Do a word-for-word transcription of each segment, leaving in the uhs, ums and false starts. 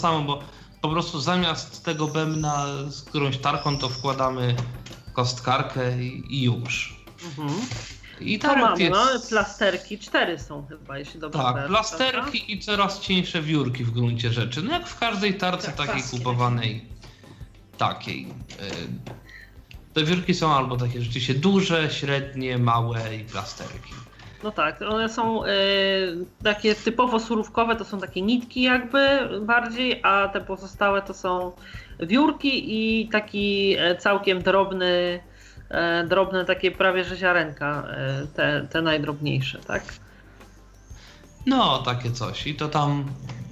samo, bo po prostu zamiast tego bębna z którąś tarką to wkładamy kostkarkę i, i już. Mhm. I to mamy, jest... mamy plasterki, cztery są chyba, jeśli dobrze Tak, pamiętam, plasterki prawda? i coraz cieńsze wiórki w gruncie rzeczy. No jak w każdej tarce tak, takiej paski. kupowanej takiej. Te wiórki są albo takie rzeczywiście duże, średnie, małe i plasterki. No tak, one są y, takie typowo surówkowe, to są takie nitki jakby bardziej, a te pozostałe to są wiórki i taki całkiem drobny, y, drobne takie prawie że ziarenka, y, te, te najdrobniejsze, tak? No, takie coś. I to tam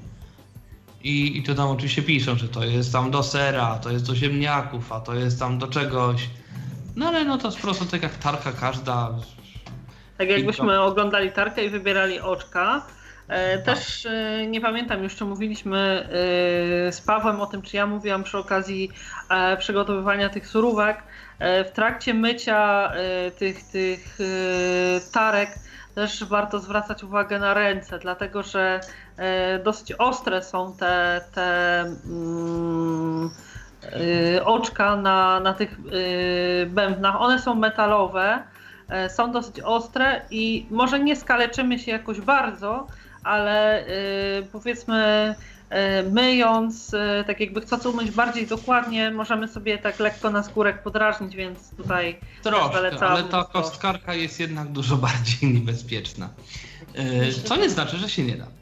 i, i to tam oczywiście piszą, że to jest tam do sera, to jest do ziemniaków, a to jest tam do czegoś. No ale no to jest po prostu tak jak tarka każda. Tak jakbyśmy oglądali tarkę i wybierali oczka. E, też e, nie pamiętam już, czy mówiliśmy e, z Pawłem o tym, czy ja mówiłam przy okazji e, przygotowywania tych surówek. E, w trakcie mycia e, tych, tych e, tarek też warto zwracać uwagę na ręce, dlatego że e, dosyć ostre są te, te mm, e, oczka na, na tych e, bębnach. One są metalowe. Są dosyć ostre i może nie skaleczymy się jakoś bardzo, ale yy, powiedzmy yy, myjąc, yy, tak jakby chcąc umyć bardziej dokładnie, możemy sobie tak lekko na skórek podrażnić, więc tutaj troszkę, ale ta kostkarka jest jednak dużo bardziej niebezpieczna. Yy, co nie znaczy, że się nie da.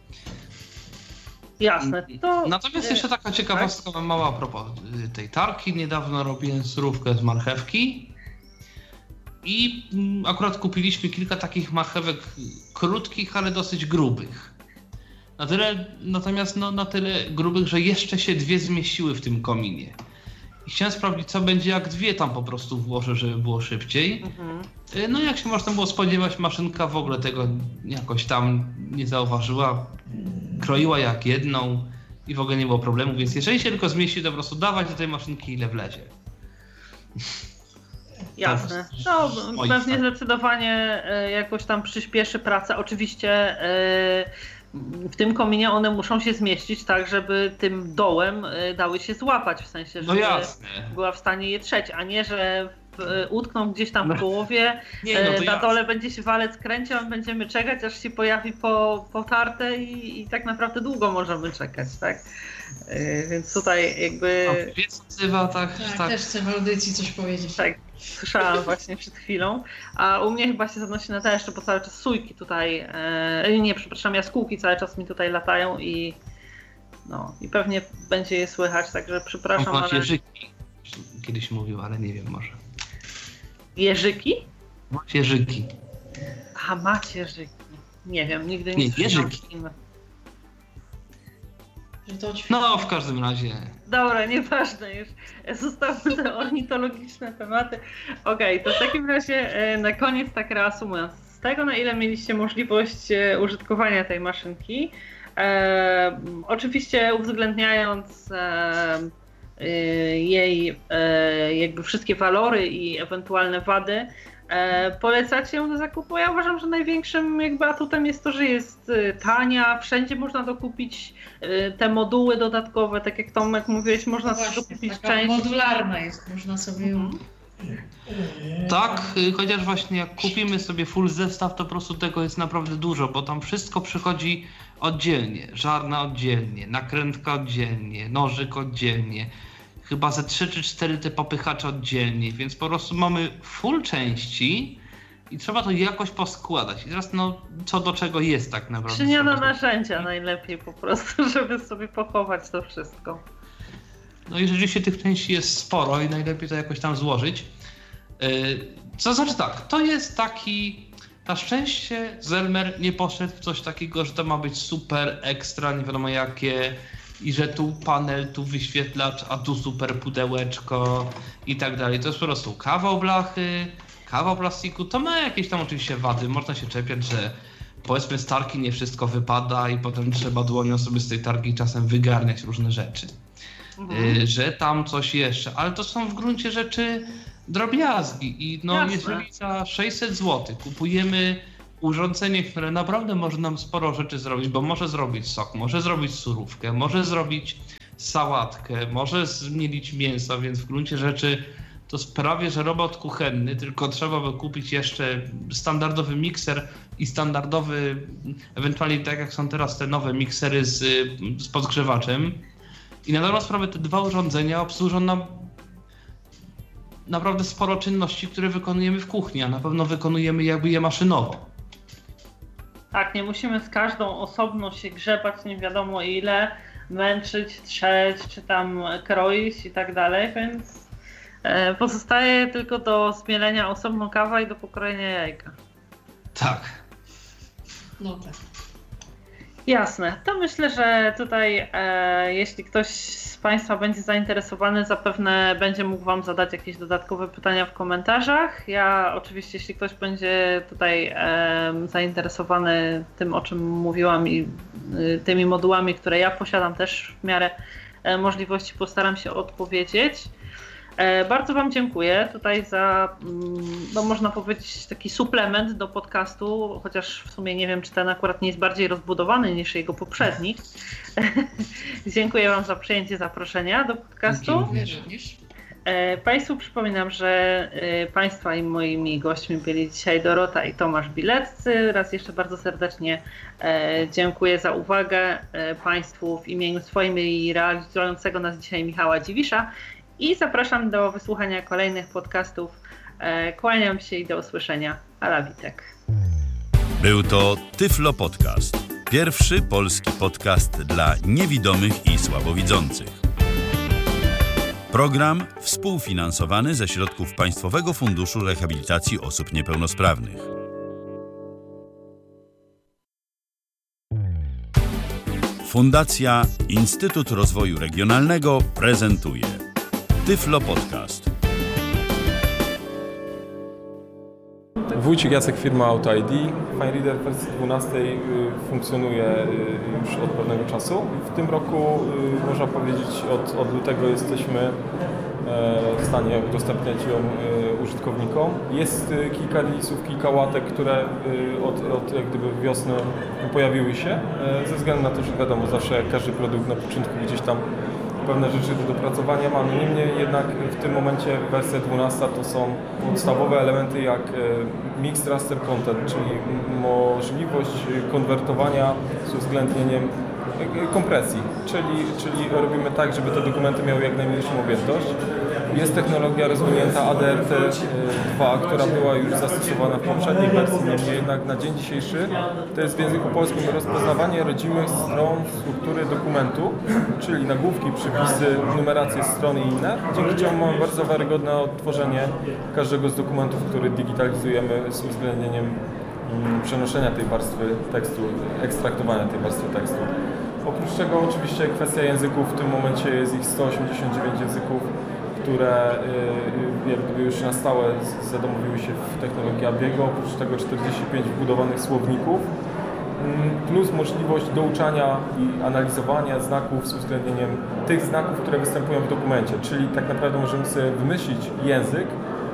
Jasne. To, Natomiast jeszcze taka ciekawostka tak? mała a propos tej tarki. Niedawno robiłem surówkę z marchewki. I akurat kupiliśmy kilka takich marchewek krótkich, ale dosyć grubych. Na tyle, natomiast no, na tyle grubych, że jeszcze się dwie zmieściły w tym kominie. I chciałem sprawdzić, co będzie, jak dwie tam po prostu włożę, żeby było szybciej. Mhm. No jak się można było spodziewać, maszynka w ogóle tego jakoś tam nie zauważyła. Kroiła jak jedną i w ogóle nie było problemu, więc jeżeli się tylko zmieści, to po prostu dawać do tej maszynki ile wlezie. Jasne. No, pewnie zdecydowanie jakoś tam przyspieszy pracę. Oczywiście w tym kominie one muszą się zmieścić tak, żeby tym dołem dały się złapać, w sensie, żeby no była w stanie je trzeć, a nie, że utkną gdzieś tam w połowie, nie, no na dole będzie się walec kręcił, a będziemy czekać, aż się pojawi po, po tartę i, i tak naprawdę długo możemy czekać, tak? Więc tutaj jakby... No, tak, tak, tak. też chcę w audycji coś powiedzieć. Tak, słyszałam właśnie przed chwilą. A u mnie chyba się zanosi na też, bo cały czas sójki tutaj, e, nie, przepraszam, jaskółki cały czas mi tutaj latają i no, i pewnie będzie je słychać, także przepraszam, ale... Jeżyki. Kiedyś mówił, ale nie wiem, może. Jeżyki? Macierzyki. A, macierzyki. Nie wiem, nigdy nie, nie słyszałam. No, w każdym razie. Dobra, nieważne już. Zostawmy te ornitologiczne tematy. Okej, okay, to w takim razie na koniec, tak reasumując, z tego, na ile mieliście możliwość użytkowania tej maszynki, e, oczywiście uwzględniając e, jej e, jakby wszystkie walory i ewentualne wady, e, polecacie ją do zakupu. Ja uważam, że największym jakby atutem jest to, że jest tania, wszędzie można dokupić e, te moduły dodatkowe, tak jak Tomek mówiłeś, można no właśnie, dokupić taka część. modularna jest, można sobie ją... Mhm. Tak, chociaż właśnie jak kupimy sobie full zestaw, to po prostu tego jest naprawdę dużo, bo tam wszystko przychodzi oddzielnie, żarna oddzielnie, nakrętka oddzielnie, nożyk oddzielnie, chyba ze trzy czy cztery te popychacze oddzielnie, więc po prostu mamy full części i trzeba to jakoś poskładać. I teraz no, co do czego jest tak naprawdę. Skrzyniane narzędzia najlepiej po prostu, żeby sobie pochować to wszystko. No i rzeczywiście tych części jest sporo i najlepiej to jakoś tam złożyć. Co znaczy tak, to jest taki, na szczęście Zelmer nie poszedł w coś takiego, że to ma być super ekstra, nie wiadomo jakie i że tu panel, tu wyświetlacz, a tu super pudełeczko i tak dalej. To jest po prostu kawał blachy, kawał plastiku, to ma jakieś tam oczywiście wady, można się czepiać, że powiedzmy z tarki nie wszystko wypada i potem trzeba dłonią sobie z tej tarki czasem wygarniać różne rzeczy. Mhm. Że tam coś jeszcze, ale to są w gruncie rzeczy drobiazgi i no Jasne. Jeżeli za sześćset złotych kupujemy urządzenie, które naprawdę może nam sporo rzeczy zrobić, bo może zrobić sok, może zrobić surówkę, może zrobić sałatkę, może zmielić mięso, więc w gruncie rzeczy to sprawie, że robot kuchenny, tylko trzeba by kupić jeszcze standardowy mikser i standardowy, ewentualnie tak jak są teraz te nowe miksery z, z podgrzewaczem. I na dobrą sprawę te dwa urządzenia obsłużą nam naprawdę sporo czynności, które wykonujemy w kuchni, a na pewno wykonujemy jakby je maszynowo. Tak, nie musimy z każdą osobno się grzebać nie wiadomo ile, męczyć, trzeć, czy tam kroić i tak dalej, więc pozostaje tylko do zmielenia osobno kawa i do pokrojenia jajka. Tak. No tak. Jasne. To myślę, że tutaj e, jeśli ktoś z Państwa będzie zainteresowany, zapewne będzie mógł Wam zadać jakieś dodatkowe pytania w komentarzach. Ja oczywiście, jeśli ktoś będzie tutaj e, zainteresowany tym, o czym mówiłam i y, tymi modułami, które ja posiadam, też w miarę e, możliwości postaram się odpowiedzieć. Bardzo Wam dziękuję tutaj za, no można powiedzieć, taki suplement do podcastu, chociaż w sumie nie wiem, czy ten akurat nie jest bardziej rozbudowany niż jego poprzedni. Dziękuję Wam za przyjęcie zaproszenia do podcastu. Również. Państwu przypominam, że Państwa i moimi gośćmi byli dzisiaj Dorota i Tomasz Bileccy. Raz jeszcze bardzo serdecznie dziękuję za uwagę Państwu w imieniu swoim i realizującego nas dzisiaj Michała Dziwisza. I zapraszam do wysłuchania kolejnych podcastów. Kłaniam się i do usłyszenia. Ala Witek. Był to Tyflo Podcast. Pierwszy polski podcast dla niewidomych i słabowidzących. Program współfinansowany ze środków Państwowego Funduszu Rehabilitacji Osób Niepełnosprawnych. Fundacja Instytut Rozwoju Regionalnego prezentuje Tyflo Podcast. Wójcik Jacek, firma Auto I D. FineReader w wersji dwunastej funkcjonuje już od pewnego czasu. W tym roku, można powiedzieć, od, od lutego jesteśmy w stanie udostępniać ją użytkownikom. Jest kilka release'ów, kilka łatek, które od, od jak gdyby wiosny pojawiły się, ze względu na to, że wiadomo, zawsze jak każdy produkt na początku gdzieś tam pewne rzeczy do dopracowania mamy. Niemniej jednak w tym momencie wersja dwunasta to są podstawowe elementy jak Mixed Raster Content, czyli możliwość konwertowania z uwzględnieniem kompresji, czyli, czyli robimy tak, żeby te dokumenty miały jak najmniejszą objętość. Jest technologia rozwinięta A D R T dwa, która była już zastosowana w poprzedniej wersji, niemniej jednak na dzień dzisiejszy to jest w języku polskim rozpoznawanie rodzimych stron struktury dokumentu, czyli nagłówki, przypisy, numeracje stron i inne, dzięki czemu mamy bardzo wiarygodne odtworzenie każdego z dokumentów, który digitalizujemy z uwzględnieniem przenoszenia tej warstwy tekstu, ekstraktowania tej warstwy tekstu. Oprócz czego oczywiście kwestia języków, w tym momencie jest ich sto osiemdziesiąt dziewięć języków, które jakby już na stałe zadomowiły się w technologii Abiego, oprócz tego czterdzieści pięć wbudowanych słowników, plus możliwość douczania i analizowania znaków z uwzględnieniem tych znaków, które występują w dokumencie, czyli tak naprawdę możemy sobie wymyślić język,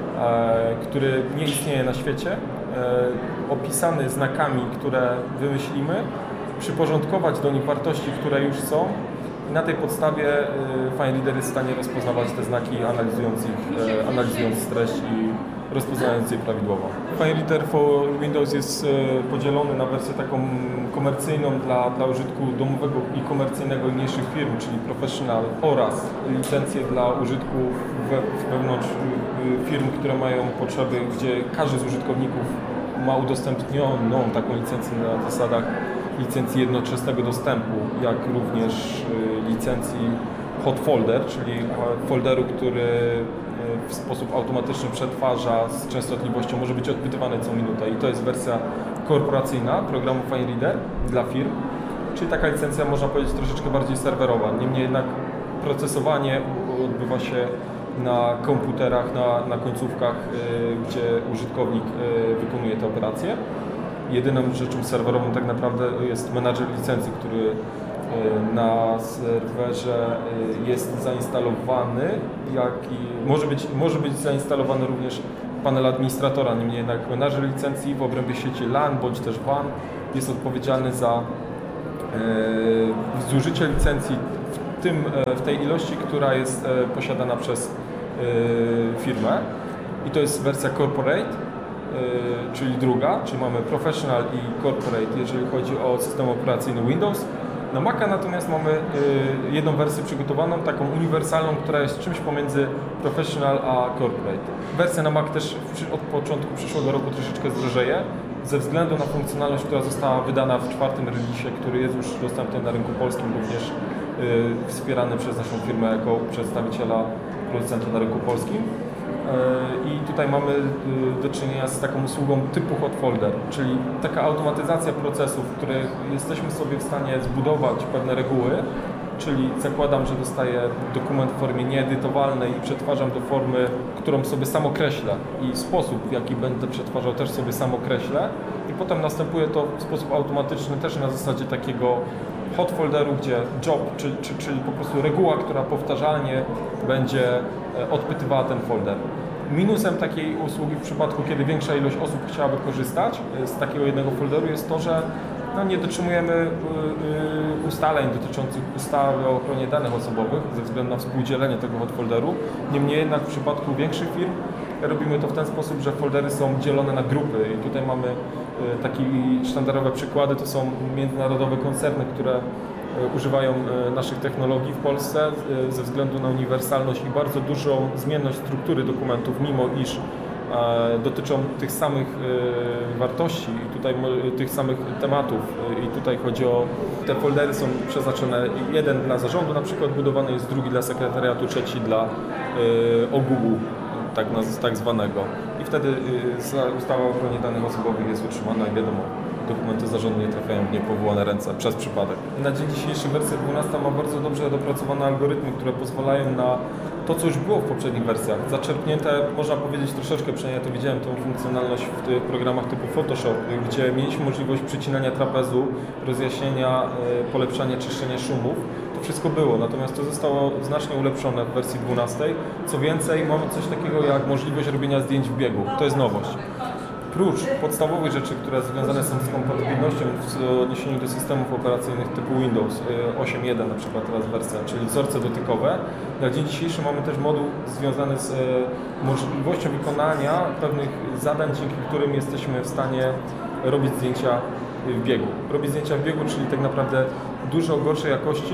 który nie istnieje na świecie, opisany znakami, które wymyślimy, przyporządkować do nich wartości, które już są i na tej podstawie FineReader jest w stanie rozpoznawać te znaki, analizując ich, analizując treść i rozpoznając je prawidłowo. FineReader for Windows jest podzielony na wersję taką komercyjną dla, dla użytku domowego i komercyjnego mniejszych firm, czyli professional, oraz licencje dla użytku we, wewnątrz firm, które mają potrzeby, gdzie każdy z użytkowników ma udostępnioną taką licencję na zasadach licencji jednoczesnego dostępu, jak również licencji hot folder, czyli folderu, który w sposób automatyczny przetwarza z częstotliwością, może być odpytywany co minutę i to jest wersja korporacyjna programu FineReader dla firm, czyli taka licencja można powiedzieć troszeczkę bardziej serwerowa, niemniej jednak procesowanie odbywa się na komputerach, na, na końcówkach, gdzie użytkownik wykonuje te operacje. Jedyną rzeczą serwerową tak naprawdę jest menadżer licencji, który na serwerze jest zainstalowany, jak i może być, może być zainstalowany również panel administratora, niemniej jednak menadżer licencji w obrębie sieci LAN bądź też W A N jest odpowiedzialny za zużycie licencji w tym, w tej ilości, która jest posiadana przez firmę. I to jest wersja Corporate, czyli druga, czyli mamy Professional i Corporate, jeżeli chodzi o system operacyjny Windows. Na Maca natomiast mamy jedną wersję przygotowaną, taką uniwersalną, która jest czymś pomiędzy Professional a Corporate. Wersja na Mac też od początku przyszłego roku troszeczkę zdrożeje, ze względu na funkcjonalność, która została wydana w czwartym releasie, który jest już dostępny na rynku polskim, również wspierany przez naszą firmę jako przedstawiciela producenta na rynku polskim. I tutaj mamy do czynienia z taką usługą typu hot folder, czyli taka automatyzacja procesów, w których jesteśmy sobie w stanie zbudować pewne reguły, czyli zakładam, że dostaję dokument w formie nieedytowalnej i przetwarzam do formy, którą sobie sam określę i sposób, w jaki będę przetwarzał, też sobie sam określę i potem następuje to w sposób automatyczny też na zasadzie takiego hot folderu, gdzie job, czy, czy, czyli po prostu reguła, która powtarzalnie będzie odpytywała ten folder. Minusem takiej usługi w przypadku, kiedy większa ilość osób chciałaby korzystać z takiego jednego folderu, jest to, że no, nie dotrzymujemy ustaleń dotyczących ustawy o ochronie danych osobowych ze względu na współdzielenie tego hot folderu. Niemniej jednak w przypadku większych firm robimy to w ten sposób, że foldery są dzielone na grupy i tutaj mamy takie sztandarowe przykłady, to są międzynarodowe koncerny, które używają naszych technologii w Polsce ze względu na uniwersalność i bardzo dużą zmienność struktury dokumentów, mimo iż dotyczą tych samych wartości i tutaj tych samych tematów i tutaj chodzi o, te foldery są przeznaczone, jeden dla zarządu na przykład budowany jest, drugi dla sekretariatu, trzeci dla ogółu tak, tak zwanego i wtedy ustawa o ochronie danych osobowych jest utrzymana i wiadomo, dokumenty zarządu nie trafiają w niepowołane ręce przez przypadek. Na dzień dzisiejszy wersja dwunasta ma bardzo dobrze dopracowane algorytmy, które pozwalają na to, co już było w poprzednich wersjach. Zaczerpnięte, można powiedzieć troszeczkę, przynajmniej ja to widziałem, tą funkcjonalność w tych programach typu Photoshop, gdzie mieliśmy możliwość przycinania trapezu, rozjaśnienia, polepszania, czyszczenia szumów. To wszystko było, natomiast to zostało znacznie ulepszone w wersji dwunastej. Co więcej, mamy coś takiego jak możliwość robienia zdjęć w biegu. To jest nowość. Prócz podstawowych rzeczy, które związane są z kompatybilnością w odniesieniu do systemów operacyjnych typu Windows osiem jeden na przykład teraz wersja, czyli wzorce dotykowe, na dzień dzisiejszy mamy też moduł związany z możliwością wykonania pewnych zadań, dzięki którym jesteśmy w stanie robić zdjęcia w biegu. Robić zdjęcia w biegu, czyli tak naprawdę dużo gorszej jakości,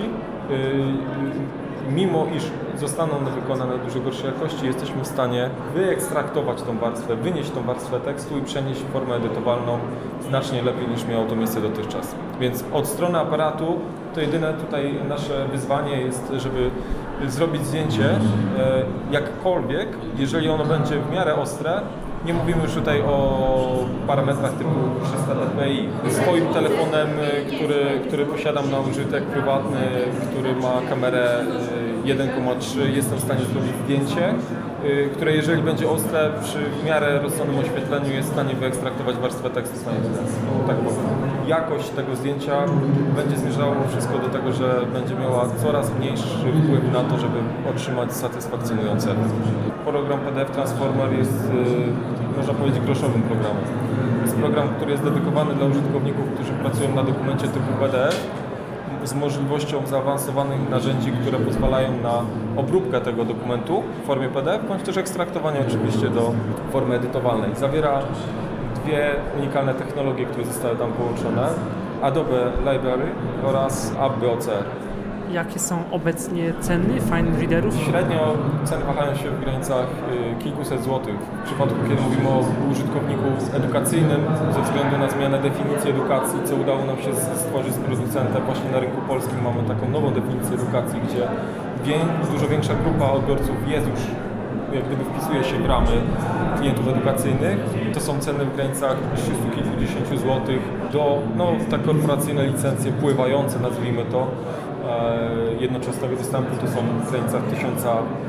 mimo iż zostaną one wykonane dużo gorszej jakości, jesteśmy w stanie wyekstraktować tą warstwę, wynieść tą warstwę tekstu i przenieść w formę edytowalną znacznie lepiej niż miało to miejsce dotychczas. Więc od strony aparatu to jedyne tutaj nasze wyzwanie jest, żeby zrobić zdjęcie jakkolwiek, jeżeli ono będzie w miarę ostre. Nie mówimy już tutaj o parametrach typu trzysta dpi. Swoim telefonem, który, który posiadam na użytek prywatny, który ma kamerę jeden przecinek trzy, jestem w stanie zrobić zdjęcie, które jeżeli będzie ostre, przy w miarę rozsądnym oświetleniu jest w stanie wyekstraktować warstwę tekstu z tak powiem. Jakość tego zdjęcia będzie zmierzało wszystko do tego, że będzie miała coraz mniejszy wpływ na to, żeby otrzymać satysfakcjonujący efekt. Program P D F Transformer jest, można powiedzieć, groszowym programem. Jest program, który jest dedykowany dla użytkowników, którzy pracują na dokumencie typu P D F, z możliwością zaawansowanych narzędzi, które pozwalają na obróbkę tego dokumentu w formie P D F, bądź też ekstraktowanie oczywiście do formy edytowalnej. Zawiera dwie unikalne technologie, które zostały tam połączone: Adobe Library oraz A B O C R. Jakie są obecnie ceny Fine Readerów? Średnio ceny wahają się w granicach kilkuset złotych. W przypadku, kiedy mówimy o użytkowniku edukacyjnym, ze względu na zmianę definicji edukacji, co udało nam się stworzyć z producentem właśnie na rynku polskim, mamy taką nową definicję edukacji, gdzie dużo większa grupa odbiorców jest już, jak gdyby wpisuje się w ramy klientów edukacyjnych. To są ceny w granicach trzystu kilkudziesięciu złotych do, no, te korporacyjne licencje pływające, nazwijmy to, jednoczesnego dostępu to są w granicach tysiąc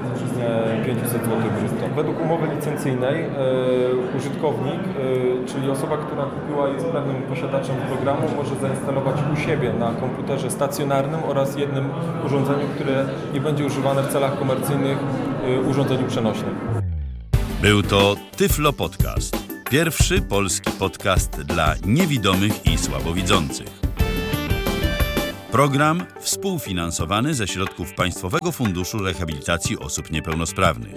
pięćset złotych brutto. Według umowy licencyjnej użytkownik, czyli osoba, która kupiła jest pewnym posiadaczem programu, może zainstalować u siebie na komputerze stacjonarnym oraz jednym urządzeniu, które nie będzie używane w celach komercyjnych, urządzeniu przenośnym. Był to Tyflo Podcast. Pierwszy polski podcast dla niewidomych i słabowidzących. Program współfinansowany ze środków Państwowego Funduszu Rehabilitacji Osób Niepełnosprawnych.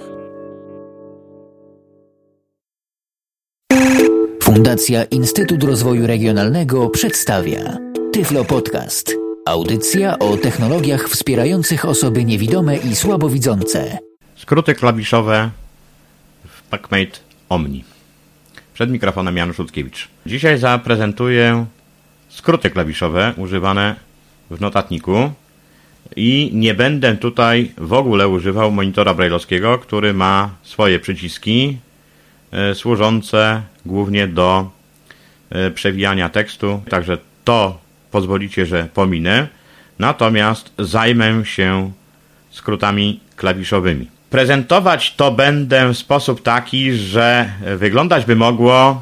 Fundacja Instytut Rozwoju Regionalnego przedstawia Tyflo Podcast. Audycja o technologiach wspierających osoby niewidome i słabowidzące. Skróty klawiszowe w PacMate Omni. Przed mikrofonem Janusz Luckiewicz. Dzisiaj zaprezentuję skróty klawiszowe używane w notatniku i nie będę tutaj w ogóle używał monitora brajlowskiego, który ma swoje przyciski e, służące głównie do e, przewijania tekstu, także to pozwolicie, że pominę, natomiast zajmę się skrótami klawiszowymi. Prezentować to będę w sposób taki, że wyglądać by mogło,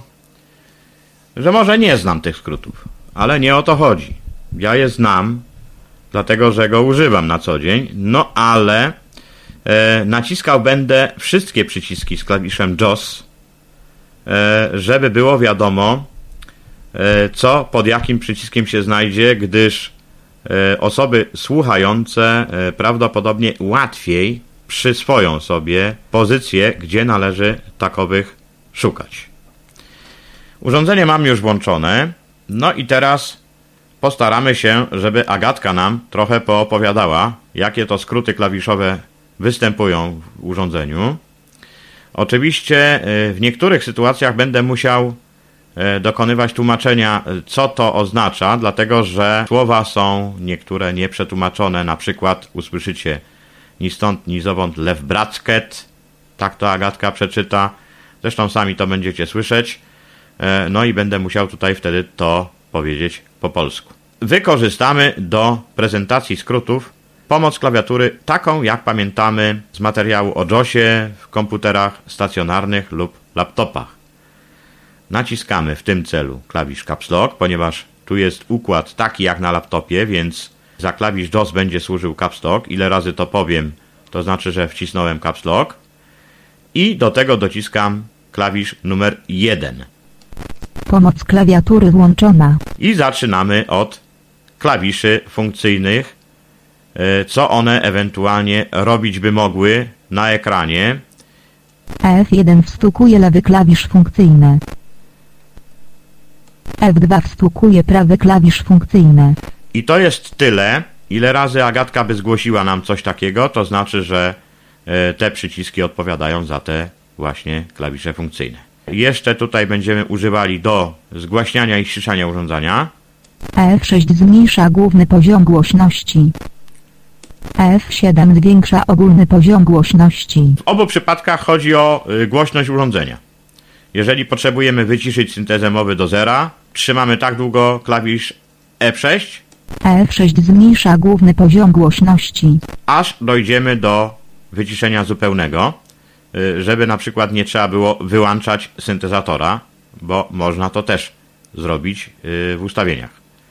że może nie znam tych skrótów, ale nie o to chodzi. Ja je znam, dlatego że go używam na co dzień, no ale e, naciskał będę wszystkie przyciski z klawiszem JAWS, e, żeby było wiadomo, e, co pod jakim przyciskiem się znajdzie, gdyż e, osoby słuchające e, prawdopodobnie łatwiej przyswoją sobie pozycję, gdzie należy takowych szukać. Urządzenie mam już włączone, no i teraz postaramy się, żeby Agatka nam trochę poopowiadała, jakie to skróty klawiszowe występują w urządzeniu. Oczywiście w niektórych sytuacjach będę musiał dokonywać tłumaczenia, co to oznacza, dlatego że słowa są niektóre nieprzetłumaczone. Na przykład usłyszycie ni stąd, ni zowąd Lewbracket, tak to Agatka przeczyta. Zresztą sami to będziecie słyszeć. No i będę musiał tutaj wtedy to powiedzieć po polsku. Wykorzystamy do prezentacji skrótów pomoc klawiatury taką, jak pamiętamy z materiału o JAWSie w komputerach stacjonarnych lub laptopach. Naciskamy w tym celu klawisz Caps Lock, ponieważ tu jest układ taki jak na laptopie, więc za klawisz JAWS będzie służył Caps Lock. Ile razy to powiem, to znaczy, że wcisnąłem Caps Lock. I do tego dociskam klawisz numer jeden. Pomoc klawiatury włączona. I zaczynamy od klawiszy funkcyjnych, co one ewentualnie robić by mogły na ekranie. F jeden wstukuje lewy klawisz funkcyjny. F dwa wstukuje prawy klawisz funkcyjny. I to jest tyle, ile razy Agatka by zgłosiła nam coś takiego, to znaczy, że te przyciski odpowiadają za te właśnie klawisze funkcyjne. Jeszcze tutaj będziemy używali do zgłaśniania i ściszania urządzenia. F sześć zmniejsza główny poziom głośności. F siedem zwiększa ogólny poziom głośności. W obu przypadkach chodzi o głośność urządzenia. Jeżeli potrzebujemy wyciszyć syntezę mowy do zera, trzymamy tak długo klawisz F sześć, F sześć zmniejsza główny poziom głośności, aż dojdziemy do wyciszenia zupełnego, żeby na przykład nie trzeba było wyłączać syntezatora, bo można to też zrobić w ustawieniach.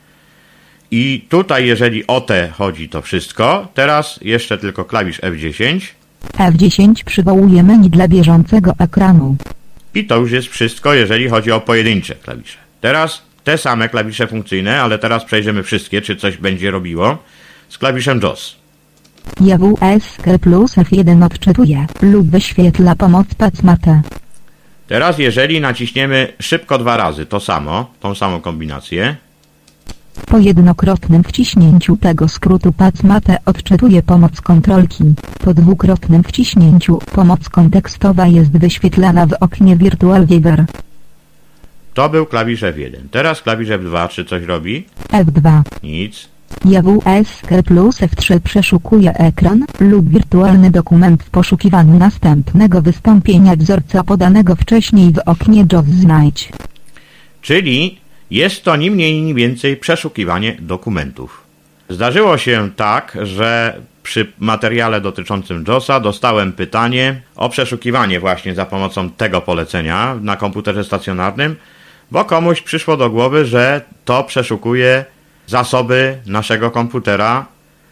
I tutaj, jeżeli o te chodzi to wszystko, teraz jeszcze tylko klawisz F dziesięć. F dziesięć przywołuje menu dla bieżącego ekranu. I to już jest wszystko, jeżeli chodzi o pojedyncze klawisze. Teraz te same klawisze funkcyjne, ale teraz przejrzymy wszystkie, czy coś będzie robiło z klawiszem JAWS. J W S K plus F jeden odczytuje lub wyświetla pomoc PacMate. Teraz jeżeli naciśniemy szybko dwa razy to samo, tą samą kombinację. Po jednokrotnym wciśnięciu tego skrótu PacMate odczytuje pomoc kontrolki. Po dwukrotnym wciśnięciu pomoc kontekstowa jest wyświetlana w oknie Virtual Viewer. To był klawisz F jeden. Teraz klawisz F dwa, czy coś robi? F dwa. Nic. J W S K plus F trzy przeszukuje ekran lub wirtualny dokument w poszukiwaniu następnego wystąpienia wzorca podanego wcześniej w oknie JAWS znajdź. Czyli jest to ni mniej ni więcej przeszukiwanie dokumentów. Zdarzyło się tak, że przy materiale dotyczącym JAWSa dostałem pytanie o przeszukiwanie właśnie za pomocą tego polecenia na komputerze stacjonarnym, bo komuś przyszło do głowy, że to przeszukuje zasoby naszego komputera,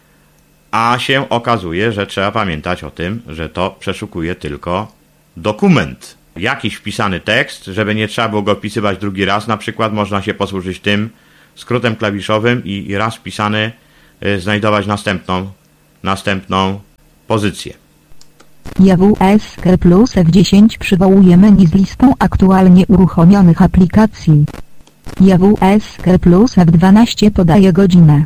a się okazuje, że trzeba pamiętać o tym, że to przeszukuje tylko dokument. Jakiś wpisany tekst, żeby nie trzeba było go wpisywać drugi raz, na przykład można się posłużyć tym skrótem klawiszowym i raz wpisany znajdować następną, następną pozycję. J W S K plus F dziesięć przywołuje menu z listą aktualnie uruchomionych aplikacji. J W S K plus F dwanaście podaje godzinę.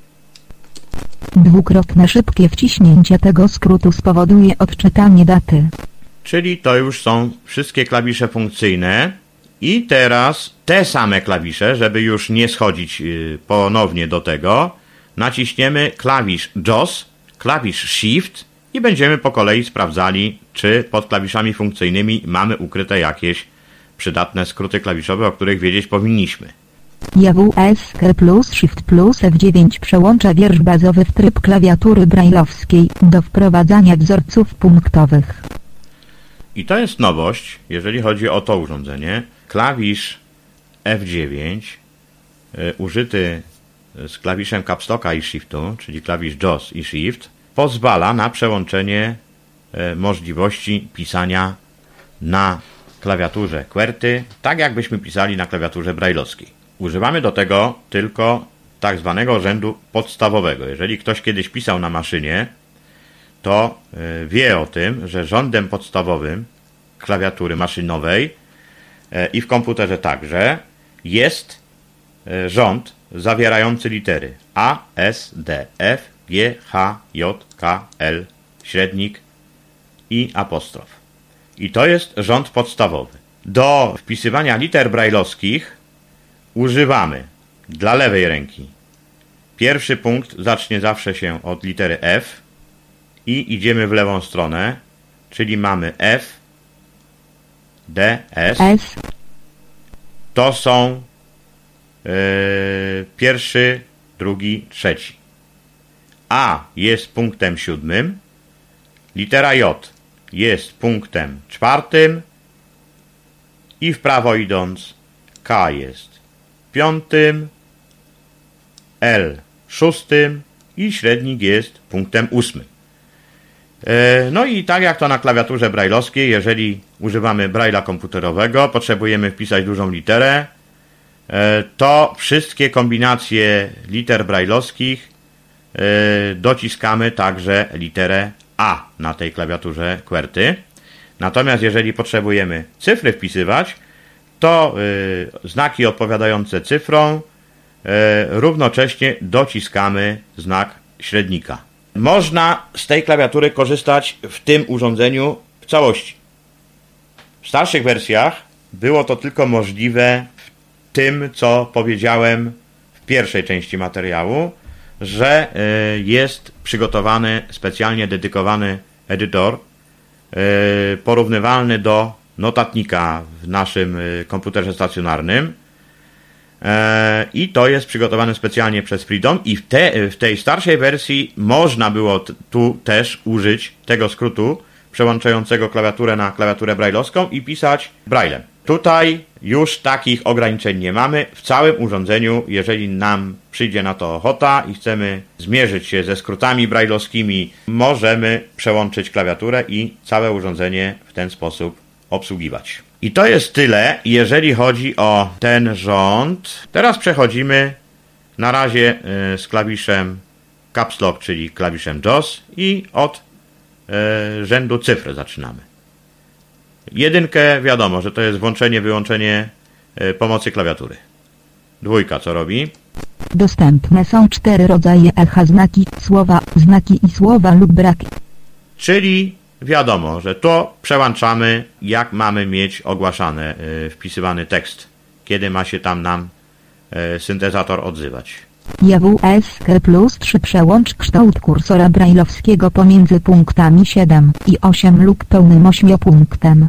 Dwukrotne szybkie wciśnięcie tego skrótu spowoduje odczytanie daty. Czyli to już są wszystkie klawisze funkcyjne. I teraz te same klawisze, żeby już nie schodzić ponownie do tego, naciśniemy klawisz J O S, klawisz Shift i będziemy po kolei sprawdzali, czy pod klawiszami funkcyjnymi mamy ukryte jakieś przydatne skróty klawiszowe, o których wiedzieć powinniśmy. J W S K plus Shift plus F dziewięć przełącza wiersz bazowy w tryb klawiatury brajlowskiej do wprowadzania wzorców punktowych. I to jest nowość, jeżeli chodzi o to urządzenie. Klawisz F dziewięć y, użyty z klawiszem Capstocka i Shiftu, czyli klawisz J O S i Shift, pozwala na przełączenie y, możliwości pisania na klawiaturze QWERTY, tak jakbyśmy pisali na klawiaturze brajlowskiej. Używamy do tego tylko tak zwanego rzędu podstawowego. Jeżeli ktoś kiedyś pisał na maszynie, to y, wie o tym, że rządem podstawowym klawiatury maszynowej y, i w komputerze także jest y, rząd zawierający litery A, S, D, F, G, H, J, K, L, średnik i apostrof. I to jest rząd podstawowy. Do wpisywania liter brajlowskich używamy dla lewej ręki. Pierwszy punkt zacznie zawsze się od litery F i idziemy w lewą stronę, czyli mamy F, D, S. S. To są yy, pierwszy, drugi, trzeci. A jest punktem siódmym, litera J jest punktem czwartym i w prawo idąc K jest piątym, L szóstym i średnik jest punktem ósmym. No i tak jak to na klawiaturze brajlowskiej, jeżeli używamy brajla komputerowego, potrzebujemy wpisać dużą literę, to wszystkie kombinacje liter brajlowskich dociskamy także literę A na tej klawiaturze QWERTY. Natomiast jeżeli potrzebujemy cyfry wpisywać, to znaki odpowiadające cyfrom równocześnie dociskamy znak średnika. Można z tej klawiatury korzystać w tym urządzeniu w całości. W starszych wersjach było to tylko możliwe w tym, co powiedziałem w pierwszej części materiału, że jest przygotowany specjalnie dedykowany edytor porównywalny do notatnika w naszym komputerze stacjonarnym. I to jest przygotowane specjalnie przez Freedom i w, te, w tej starszej wersji można było t- tu też użyć tego skrótu przełączającego klawiaturę na klawiaturę brajlowską i pisać braillem. Tutaj już takich ograniczeń nie mamy. W całym urządzeniu, jeżeli nam przyjdzie na to ochota i chcemy zmierzyć się ze skrótami brajlowskimi, możemy przełączyć klawiaturę i całe urządzenie w ten sposób obsługiwać. I to jest tyle, jeżeli chodzi o ten rząd. Teraz przechodzimy na razie z klawiszem Caps Lock, czyli klawiszem J O S i od rzędu cyfr zaczynamy. Jedynkę wiadomo, że to jest włączenie, wyłączenie pomocy klawiatury. Dwójka co robi? Dostępne są cztery rodzaje echa, znaki, słowa, znaki i słowa lub braki. Czyli wiadomo, że to przełączamy, jak mamy mieć ogłaszany, yy, wpisywany tekst, kiedy ma się tam nam yy, syntezator odzywać. J W S K plus trzy przełącz kształt kursora brajlowskiego pomiędzy punktami siedem i osiem lub pełnym ośmiopunktem.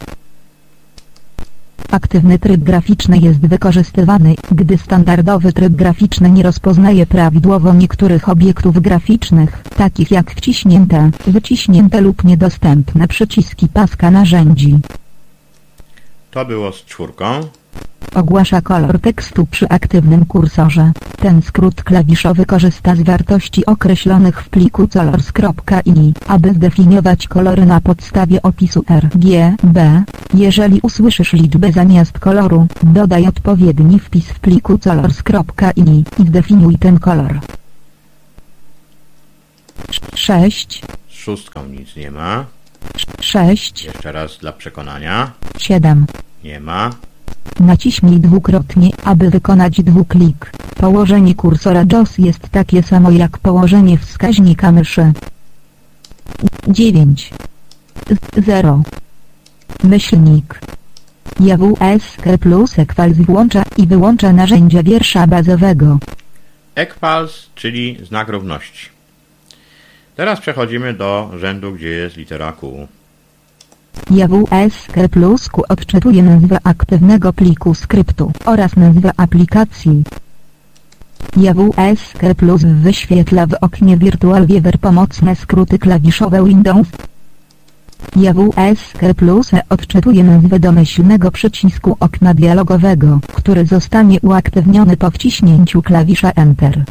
Aktywny tryb graficzny jest wykorzystywany, gdy standardowy tryb graficzny nie rozpoznaje prawidłowo niektórych obiektów graficznych, takich jak wciśnięte, wyciśnięte lub niedostępne przyciski paska narzędzi. To było z czwórką. Ogłasza kolor tekstu przy aktywnym kursorze. Ten skrót klawiszowy korzysta z wartości określonych w pliku colors.ini, aby zdefiniować kolory na podstawie opisu R G B. Jeżeli usłyszysz liczbę zamiast koloru, dodaj odpowiedni wpis w pliku colors.ini i zdefiniuj ten kolor. sześć, Z szóstką nic nie ma. sześć, Jeszcze raz dla przekonania. siedem. Nie ma. Naciśnij dwukrotnie, aby wykonać dwuklik. Położenie kursora JAWS jest takie samo jak położenie wskaźnika myszy. dziewięć. zero. Myślnik. J W S K plus Equals włącza i wyłącza narzędzia wiersza bazowego. Equals, czyli znak równości. Teraz przechodzimy do rzędu, gdzie jest litera Q. J W S K plus Q odczytuje nazwę aktywnego pliku skryptu oraz nazwę aplikacji. J W S K plus wyświetla w oknie Virtual Viewer pomocne skróty klawiszowe Windows. J W S K plus odczytuje nazwę domyślnego przycisku okna dialogowego, który zostanie uaktywniony po wciśnięciu klawisza Enter.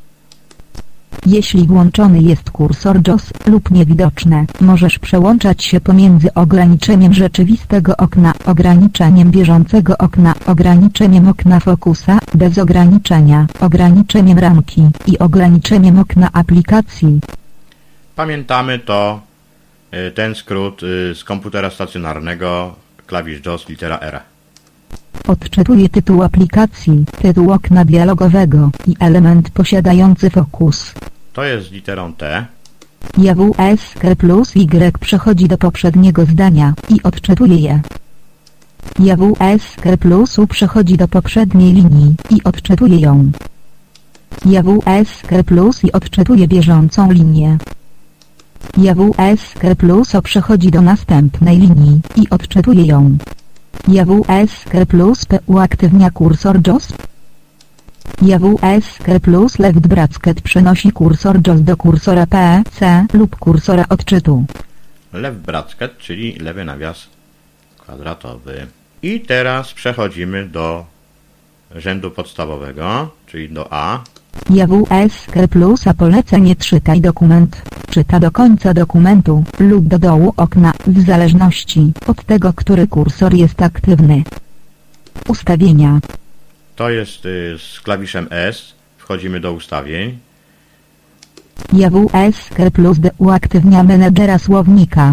Jeśli włączony jest kursor JAWS lub niewidoczne, możesz przełączać się pomiędzy ograniczeniem rzeczywistego okna, ograniczeniem bieżącego okna, ograniczeniem okna fokusa, bez ograniczenia, ograniczeniem ramki i ograniczeniem okna aplikacji. Pamiętamy to, ten skrót z komputera stacjonarnego, klawisz JAWS, litera R. Odczytuje tytuł aplikacji, tytuł okna dialogowego i element posiadający fokus. To jest literą T. J W S K plus Y przechodzi do poprzedniego zdania i odczytuje je. J W S K plus U przechodzi do poprzedniej linii i odczytuje ją. J W S K plus I odczytuje bieżącą linię. J W S K plus O przechodzi do następnej linii i odczytuje ją. J W S K plus P uaktywnia kursor JAWS. J W S K plus Left Bracket przenosi kursor JAWS do kursora P, C lub kursora odczytu. Left bracket, czyli lewy nawias kwadratowy. I teraz przechodzimy do rzędu podstawowego, czyli do A. J W S K plus A polecenie czytaj dokument. Czyta do końca dokumentu lub do dołu okna, w zależności od tego, który kursor jest aktywny. Ustawienia. To jest y, z klawiszem S. Wchodzimy do ustawień. J W S K plus D uaktywnia menedżera słownika.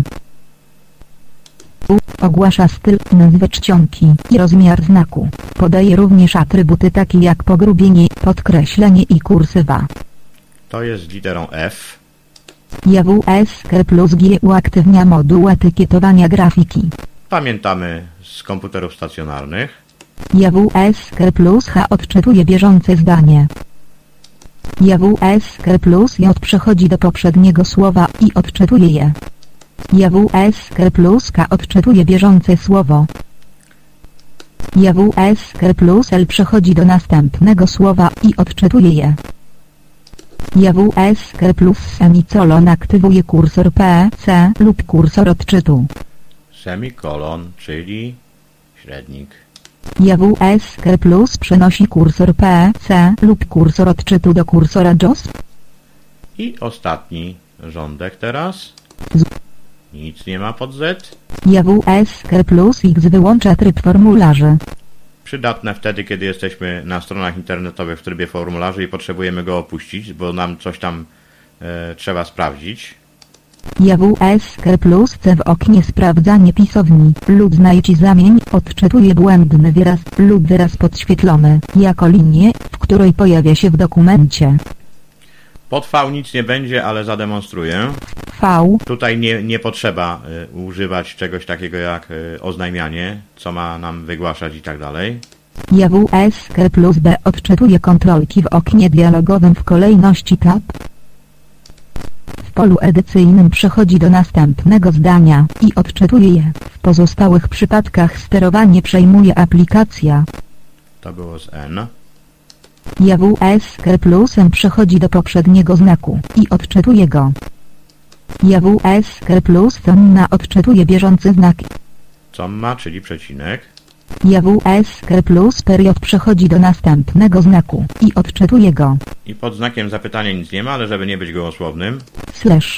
U ogłasza styl, nazwę czcionki i rozmiar znaku. Podaje również atrybuty takie jak pogrubienie, podkreślenie i kursywa. To jest literą F. J W S K plus G uaktywnia moduł etykietowania grafiki. Pamiętamy z komputerów stacjonarnych. J W S K plus H odczytuje bieżące zdanie. J W S K plus J przechodzi do poprzedniego słowa i odczytuje je. J W S K plus K odczytuje bieżące słowo. J W S K plus L przechodzi do następnego słowa i odczytuje je. J W S K plus semicolon aktywuje kursor P, C lub kursor odczytu. Semikolon, czyli średnik. J W S K plus przenosi kursor P, C lub kursor odczytu do kursora JAWS. I ostatni rządek teraz. Nic nie ma pod Z. J W S K plus X wyłącza tryb formularzy. Przydatne wtedy, kiedy jesteśmy na stronach internetowych w trybie formularzy i potrzebujemy go opuścić, bo nam coś tam e, trzeba sprawdzić. J W S K plus C w oknie sprawdzanie pisowni lub znajdź i zamień odczytuje błędny wyraz lub wyraz podświetlony jako linię, w której pojawia się w dokumencie. Pod V nic nie będzie, ale zademonstruję. V. Tutaj nie, nie potrzeba y, używać czegoś takiego jak y, oznajmianie, co ma nam wygłaszać i tak dalej. J W S K plus B odczytuje kontrolki w oknie dialogowym w kolejności tab. W polu edycyjnym przechodzi do następnego zdania i odczytuje je. W pozostałych przypadkach sterowanie przejmuje aplikacja. To było z N. J W S K plus M przechodzi do poprzedniego znaku i odczytuje go. J W S K plus comma odczytuje bieżący znak. Comma, czyli przecinek. J W S K plus period przechodzi do następnego znaku i odczytuje go. I pod znakiem zapytania nic nie ma, ale żeby nie być gołosłownym. Slash.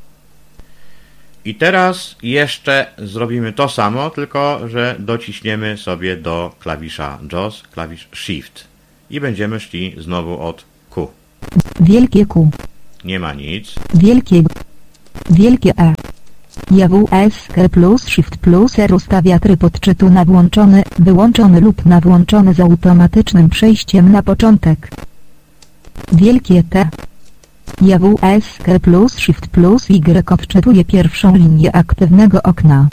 I teraz jeszcze zrobimy to samo, tylko że dociśniemy sobie do klawisza JAWS, klawisz Shift. I będziemy szli znowu od Q. Wielkie Q. nie ma nic. Wielkie Wielkie E. J W S K plus Shift plus R ustawia tryb odczytu na włączony, wyłączony lub na włączony z automatycznym przejściem na początek. Wielkie T. J W S K plus Shift plus Y odczytuje pierwszą linię aktywnego okna.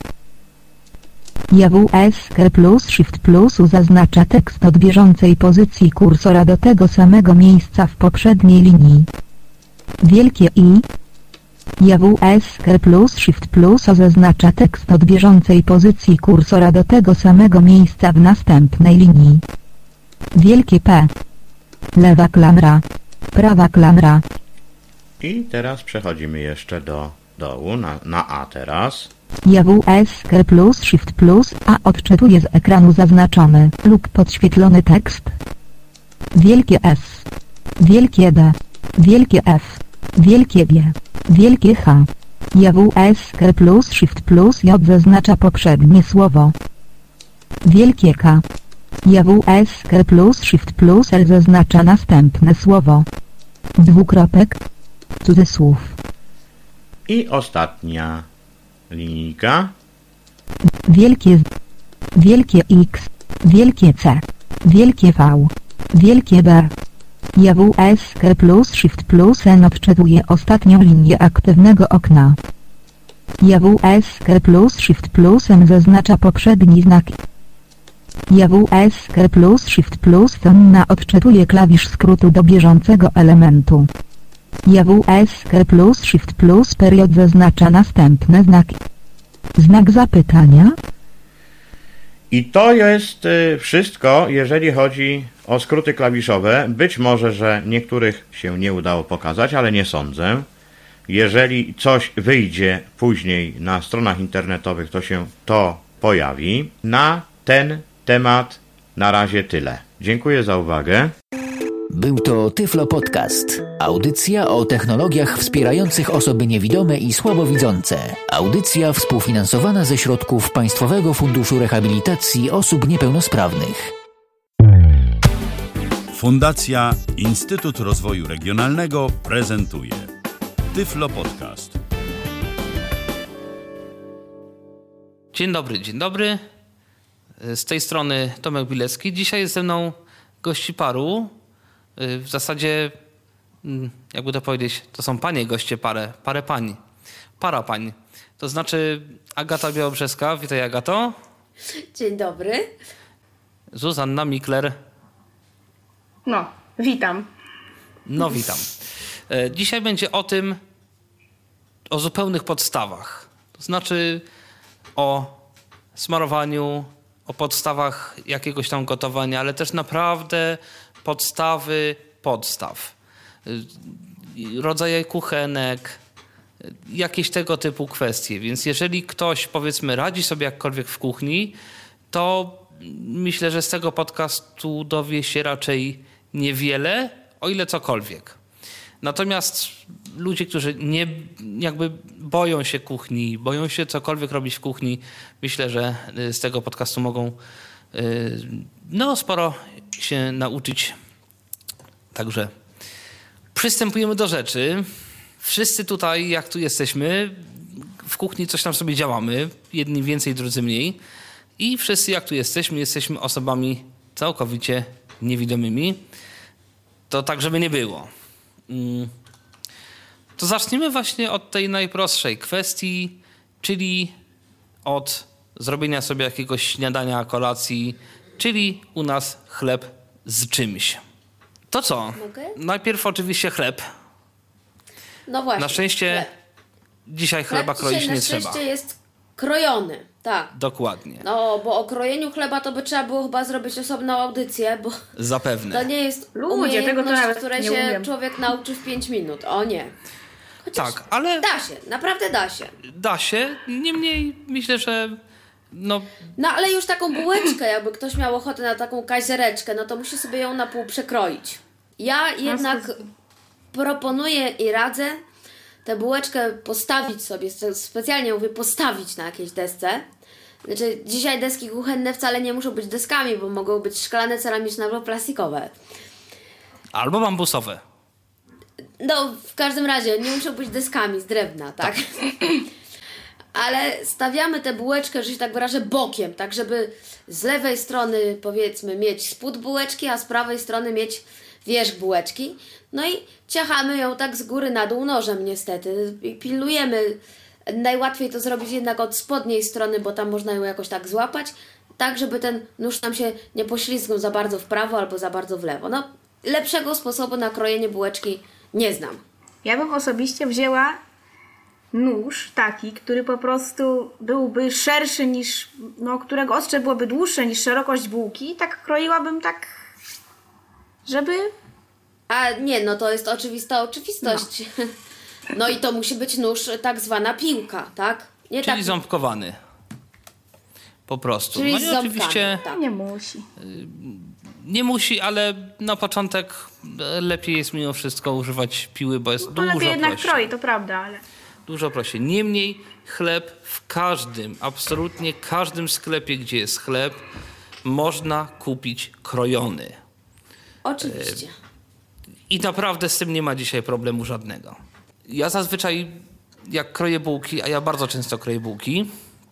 J W S K plus Shift plus U zaznacza tekst od bieżącej pozycji kursora do tego samego miejsca w poprzedniej linii. Wielkie I. J W S K plus Shift plus O zaznacza tekst od bieżącej pozycji kursora do tego samego miejsca w następnej linii. Wielkie P. Lewa klamra. Prawa klamra. I teraz przechodzimy jeszcze do dołu, na, na A teraz. J W S K plus Shift plus A odczytuje z ekranu zaznaczony lub podświetlony tekst. Wielkie S. Wielkie D. Wielkie F. Wielkie G. Wielkie H. J W S K plus Shift plus J zaznacza poprzednie słowo. Wielkie K. J W S K plus Shift plus L zaznacza następne słowo. Dwukropek. Cudzysłów. I ostatnia linijka. Wielkie Z. Wielkie X. Wielkie C. Wielkie V. Wielkie B. J W S K plus Shift plus N odczytuje ostatnią linię aktywnego okna. J W S K plus Shift plus M zaznacza poprzedni znak. J W S K plus Shift plus N odczytuje klawisz skrótu do bieżącego elementu. J W S K plus Shift plus period zaznacza następne znaki. Znak zapytania. I to jest y, wszystko, jeżeli chodzi o skróty klawiszowe. Być może, że niektórych się nie udało pokazać, ale nie sądzę. Jeżeli coś wyjdzie później na stronach internetowych, to się to pojawi. Na ten temat na razie tyle. Dziękuję za uwagę. Był to Tyflo Podcast. Audycja o technologiach wspierających osoby niewidome i słabowidzące. Audycja współfinansowana ze środków Państwowego Funduszu Rehabilitacji Osób Niepełnosprawnych. Fundacja Instytut Rozwoju Regionalnego prezentuje Tyflo Podcast. Dzień dobry, dzień dobry. Z tej strony Tomek Bilecki. Dzisiaj jest ze mną gości paru. W zasadzie, jakby to powiedzieć, to są panie goście parę, parę pań. Para pań. To znaczy Agata Białobrzeska. Witaj, Agato. Dzień dobry. Zuzanna Mikler. No, witam. No, witam. Dzisiaj będzie o tym, o zupełnych podstawach. To znaczy o smarowaniu, o podstawach jakiegoś tam gotowania, ale też naprawdę podstawy podstaw. Rodzaje kuchenek, jakieś tego typu kwestie. Więc jeżeli ktoś, powiedzmy, radzi sobie jakkolwiek w kuchni, to myślę, że z tego podcastu dowie się raczej niewiele, o ile cokolwiek. Natomiast ludzie, którzy nie jakby boją się kuchni, boją się cokolwiek robić w kuchni, myślę, że z tego podcastu mogą no sporo się nauczyć. Także przystępujemy do rzeczy. Wszyscy tutaj, jak tu jesteśmy, w kuchni coś tam sobie działamy. Jedni więcej, drudzy mniej. I wszyscy, jak tu jesteśmy, jesteśmy osobami całkowicie niewidomymi. To tak, żeby nie było. To zaczniemy właśnie od tej najprostszej kwestii, czyli od zrobienia sobie jakiegoś śniadania, kolacji, czyli u nas chleb z czymś. To co? Mogę? Najpierw oczywiście chleb. No właśnie. Na szczęście chleb. dzisiaj chleba chleb kroić dzisiaj nie na trzeba. szczęście jest krojony, tak. Dokładnie. No, bo o krojeniu chleba to by trzeba było chyba zrobić osobną audycję, bo Zapewne. to nie jest Ludzie, tego to umiejętność, nawet której nie się umiem. człowiek nauczy w pięć minut. O nie. Chociaż Tak, ale da się, naprawdę da się. da się. Niemniej myślę, że no No ale już taką bułeczkę, jakby ktoś miał ochotę na taką kajzereczkę, no to musi sobie ją na pół przekroić. Ja jednak proponuję i radzę tę bułeczkę postawić sobie, specjalnie mówię postawić na jakiejś desce. Znaczy dzisiaj deski kuchenne wcale nie muszą być deskami, bo mogą być szklane, ceramiczne albo plastikowe. albo bambusowe. No, w każdym razie, nie muszą być deskami z drewna, tak? tak. Ale stawiamy tę bułeczkę, że się tak wyrażę, bokiem, tak żeby z lewej strony, powiedzmy, mieć spód bułeczki, a z prawej strony mieć wierzch bułeczki. No i ciachamy ją tak z góry na dół nożem niestety. I pilnujemy. Najłatwiej to zrobić jednak od spodniej strony, bo tam można ją jakoś tak złapać, tak żeby ten nóż nam się nie poślizgnął za bardzo w prawo albo za bardzo w lewo. No, lepszego sposobu na krojenie bułeczki nie znam. Ja bym osobiście wzięła nóż taki, który po prostu byłby szerszy niż, no, którego ostrze byłoby dłuższe niż szerokość bułki i tak kroiłabym tak, żeby... A nie, no to jest oczywista oczywistość. No, no i to musi być nóż tak zwana piłka, tak? Nie Czyli tak... ząbkowany. Po prostu. Czyli no i ząbkami, oczywiście tak. Nie musi. Nie musi, ale na początek lepiej jest mimo wszystko używać piły, bo jest No dużo lepiej jednak prościej. kroi, to prawda, ale... Dużo prościej. Niemniej chleb w każdym, absolutnie każdym sklepie, gdzie jest chleb, można kupić krojony. Oczywiście. I naprawdę z tym nie ma dzisiaj problemu żadnego. Ja zazwyczaj, jak kroję bułki, a ja bardzo często kroję bułki,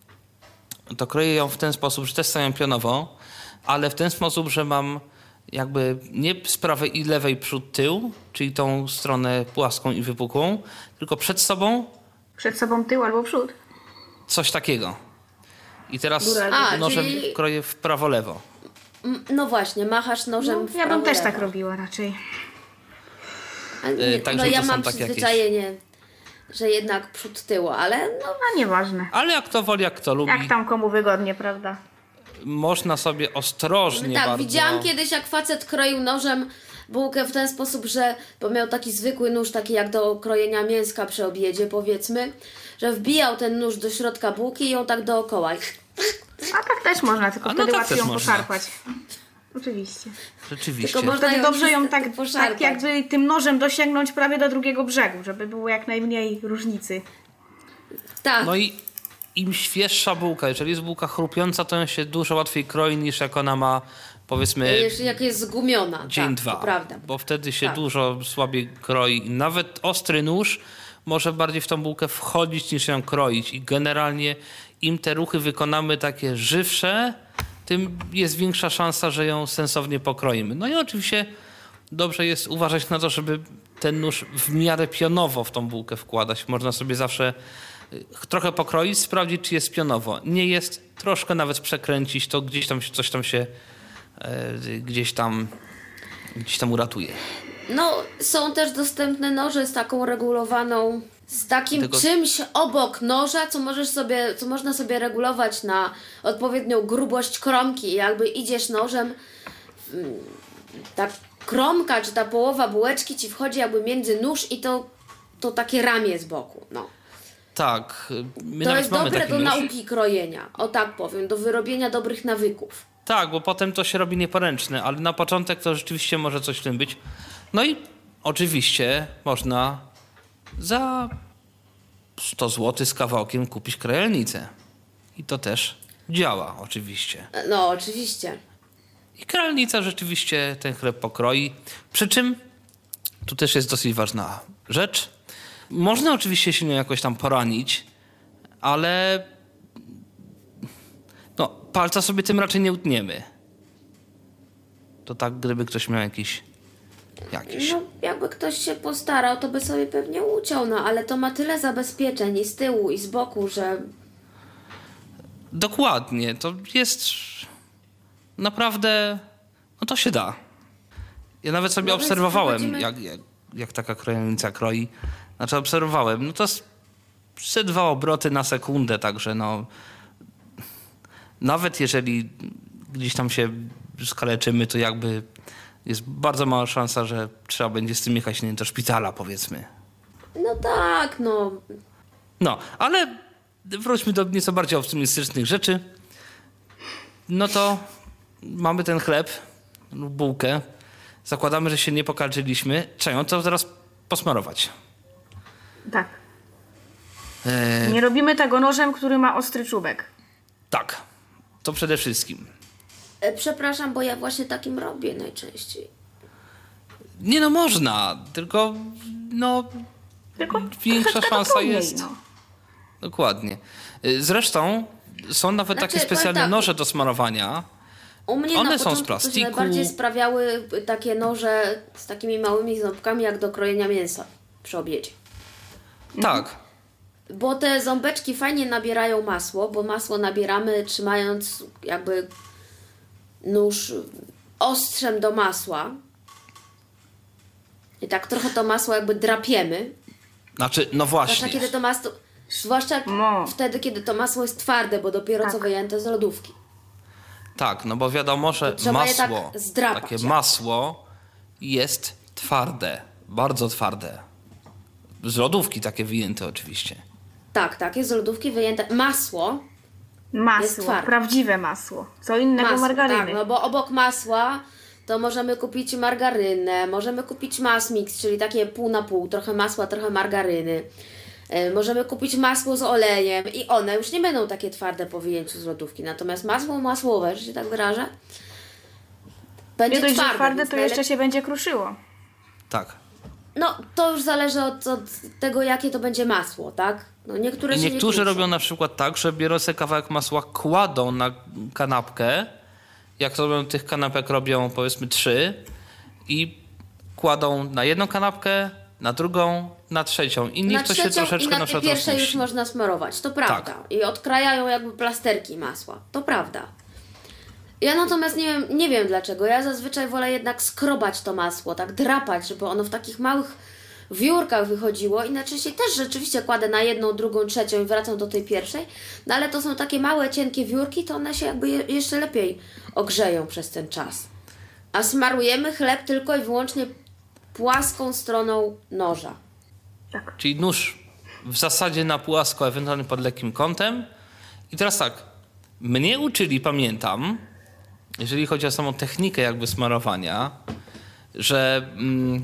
to kroję ją w ten sposób, że też stawiam pionowo, ale w ten sposób, że mam jakby nie z prawej i lewej przód tył, czyli tą stronę płaską i wypukłą, tylko przed sobą... Przed sobą tył albo przód. Coś takiego. I teraz A, nożem czyli... kroję w prawo-lewo. No właśnie, machasz nożem No, w ja prawo, bym też lewo. tak robiła raczej. A nie, Yy, także no ja to są mam takie przyzwyczajenie, jakieś... że jednak przód tył, ale no... A nieważne. Ale jak to woli, jak kto lubi. Jak tam komu wygodnie, prawda? Można sobie ostrożnie Tak, bardzo... widziałam kiedyś, jak facet kroił nożem bułkę w ten sposób, że bo miał taki zwykły nóż, taki jak do krojenia mięska przy obiedzie, powiedzmy, że wbijał ten nóż do środka bułki i ją tak dookoła. A tak też można, tylko A no wtedy tak łatwiej też ją można. poszarpać. Oczywiście. Rzeczywiście. Tylko można Wtedy ją dobrze ją tak, poszarpać. tak jakby tym nożem dosięgnąć prawie do drugiego brzegu, żeby było jak najmniej różnicy. Tak. No i im świeższa bułka, jeżeli jest bułka chrupiąca, to ją się dużo łatwiej kroi niż jak ona ma, powiedzmy, Jeszcze jak jest zgumiona. dzień, tak, dwa. To prawda. Bo wtedy się Tak. dużo słabiej kroi. I nawet ostry nóż może bardziej w tą bułkę wchodzić niż ją kroić. I generalnie im te ruchy wykonamy takie żywsze, tym jest większa szansa, że ją sensownie pokroimy. No i oczywiście dobrze jest uważać na to, żeby ten nóż w miarę pionowo w tą bułkę wkładać. Można sobie zawsze trochę pokroić, sprawdzić, czy jest pionowo. Nie jest, troszkę nawet przekręcić, to gdzieś tam coś tam się e, gdzieś tam gdzieś tam uratuje. No, są też dostępne noże z taką regulowaną, z takim Tego... czymś obok noża, co możesz sobie, co można sobie regulować na odpowiednią grubość kromki. I jakby idziesz nożem, ta kromka czy ta połowa bułeczki ci wchodzi jakby między nóż i to, to takie ramię z boku. No. Tak. My To nawet jest mamy dobre taki do nóż. nauki krojenia, o tak powiem, do wyrobienia dobrych nawyków. Tak, bo potem to się robi nieporęczne, ale na początek to rzeczywiście może coś w tym być. No i oczywiście można za sto złotych z kawałkiem kupić krojelnicę. I to też działa oczywiście. No, oczywiście. I krojelnica rzeczywiście ten chleb pokroi. Przy czym tu też jest dosyć ważna rzecz. Można oczywiście się nią jakoś tam poranić, ale no, palca sobie tym raczej nie utniemy. To tak, gdyby ktoś miał jakiś jakiś. No, jakby ktoś się postarał, to by sobie pewnie uciął, no, ale to ma tyle zabezpieczeń i z tyłu, i z boku, że... Dokładnie, to jest naprawdę, no to się da. Ja nawet sobie No więc obserwowałem, wychodzimy- jak, jak, jak taka krojelnica kroi. Znaczy obserwowałem, no to jest ze dwa obroty na sekundę, także no nawet jeżeli gdzieś tam się skaleczymy, to jakby jest bardzo mała szansa, że trzeba będzie z tym jechać nie wiem, do szpitala, powiedzmy. No tak, no. No, ale wróćmy do nieco bardziej optymistycznych rzeczy. No to mamy ten chleb lub bułkę. Zakładamy, że się nie pokalczyliśmy. Trzeba ją to teraz posmarować. Tak. Eee, Nie robimy tego nożem, który ma ostry czubek. tak, to przede wszystkim. E, przepraszam, bo ja właśnie takim robię najczęściej. Nie no, można, tylko no tylko większa szansa trudniej, jest. No. Dokładnie. Zresztą są nawet Znaczy, takie specjalne tak, noże do smarowania. U mnie One na są z początku plastiku. to się najbardziej sprawiały takie noże z takimi małymi ząbkami jak do krojenia mięsa przy obiedzie. Tak. Bo te ząbeczki fajnie nabierają masło, bo masło nabieramy trzymając jakby nóż ostrzem do masła. I tak trochę to masło jakby drapiemy. Znaczy, no właśnie. Zwłaszcza kiedy to masło, zwłaszcza No. wtedy, kiedy to masło jest twarde, bo dopiero Tak. co wyjęte z lodówki. Tak, no bo wiadomo, że trzeba je tak masło, zdrapać, takie jak. masło jest twarde, bardzo twarde. Z lodówki takie wyjęte oczywiście. Tak, tak, jest z lodówki wyjęte. Masło Jest Masło, twarde. prawdziwe masło. Co innego Masło, margaryny. tak, no bo obok masła to możemy kupić margarynę, możemy kupić mass mix, czyli takie pół na pół, trochę masła, trochę margaryny. Yy, możemy kupić masło z olejem i one już nie będą takie twarde po wyjęciu z lodówki. Natomiast masło masłowe, że się tak wyrażę, będzie Nie dość, że twarde. twarde, więc to najlep- jeszcze się będzie kruszyło. Tak. No, to już zależy od, od tego, jakie to będzie masło, tak? No, niektóre I się niektórzy nie robią na przykład tak, że biorą sobie kawałek masła, kładą na kanapkę, jak robią tych kanapek, robią powiedzmy trzy i kładą na jedną kanapkę, na drugą, na trzecią. I niech na to się trzecią troszeczkę i na na tej przykład pierwszej już rozpuści. można smarować, to prawda. Tak. I odkrajają jakby plasterki masła, to prawda. Ja natomiast nie wiem, nie wiem dlaczego, ja zazwyczaj wolę jednak skrobać to masło, tak drapać, żeby ono w takich małych wiórkach wychodziło i najczęściej też rzeczywiście kładę na jedną, drugą, trzecią i wracam do tej pierwszej, no ale to są takie małe, cienkie wiórki, to one się jakby je, jeszcze lepiej ogrzeją przez ten czas. A smarujemy chleb tylko i wyłącznie płaską stroną noża. Czyli nóż w zasadzie na płasko, ewentualnie pod lekkim kątem. I teraz tak, mnie uczyli, pamiętam, jeżeli chodzi o samą technikę jakby smarowania, że mm,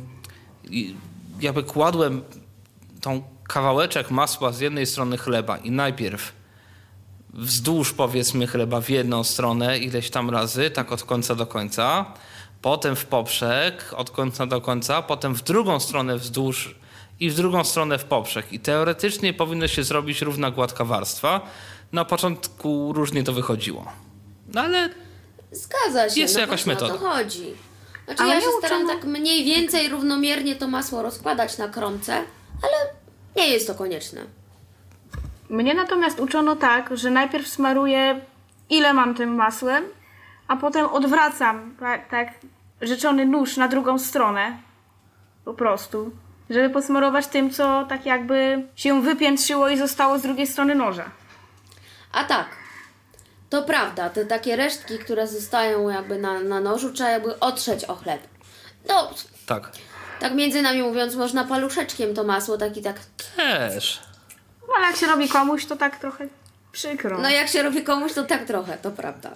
jakby kładłem tą kawałeczek masła z jednej strony chleba i najpierw wzdłuż powiedzmy chleba w jedną stronę ileś tam razy, tak od końca do końca, potem w poprzek od końca do końca, potem w drugą stronę wzdłuż i w drugą stronę w poprzek. I teoretycznie powinno się zrobić równa gładka warstwa. Na początku różnie to wychodziło. No ale Zgadza się, jest no jakaś właśnie metoda. o to chodzi. Znaczy Ale ja nie się staram uczono- tak mniej więcej równomiernie to masło rozkładać na kromce, ale nie jest to konieczne. Mnie natomiast uczono tak, że najpierw smaruję ile mam tym masłem, a potem odwracam tak, tak rzeczony nóż na drugą stronę. Po prostu. Żeby posmarować tym, co tak jakby się wypiętrzyło i zostało z drugiej strony noża. A tak, to prawda, te takie resztki, które zostają jakby na, na nożu, trzeba jakby otrzeć o chleb. No, tak. tak między nami mówiąc, można paluszeczkiem to masło, tak i tak. Też. No ale jak się robi komuś, to tak trochę przykro. No jak się robi komuś, to tak trochę, to prawda.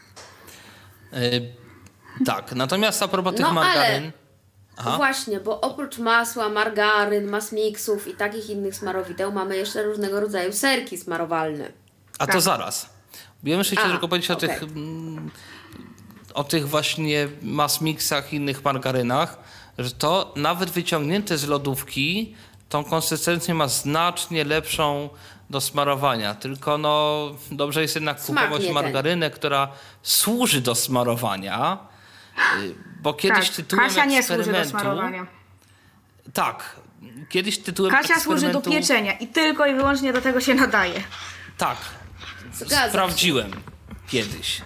Yy, tak, natomiast a propos tych No, margaryn... ale- Aha. Właśnie, bo oprócz masła, margaryn, mass mixów i takich innych smarowideł mamy jeszcze różnego rodzaju serki smarowalne. A to zaraz. Ja muszę ci A, tylko powiedzieć o okej. tych mm, o tych właśnie mass mixach i innych margarynach, że to nawet wyciągnięte z lodówki tą konsystencję ma znacznie lepszą do smarowania. Tylko no dobrze jest jednak Smak kupować nie margarynę, która służy do smarowania. Y, Bo kiedyś tak, tytułem Kasia nie służy do eksperymentu- smarowania. Tak. Kiedyś tytułem Kasia służy do eksperymentu... pieczenia i tylko i wyłącznie do tego się nadaje. Tak. Zgadza się. Sprawdziłem kiedyś.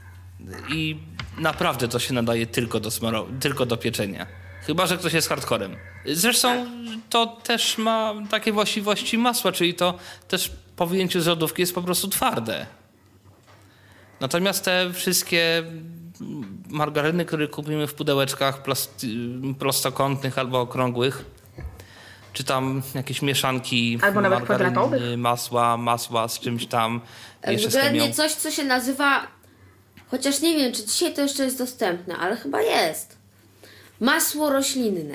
I naprawdę to się nadaje tylko do, smaro- tylko do pieczenia. Chyba że ktoś jest hardcorem. Zresztą to też ma takie właściwości masła, czyli to też po wyjęciu z lodówki jest po prostu twarde. Natomiast te wszystkie margaryny, które kupimy w pudełeczkach plasty- prostokątnych albo okrągłych, czy tam jakieś mieszanki Albo nawet margaryny, kwadratowych. masła, masła z czymś tam, jeszcze z chemią. Względnie coś, co się nazywa, chociaż nie wiem, czy dzisiaj to jeszcze jest dostępne, ale chyba jest. Masło roślinne.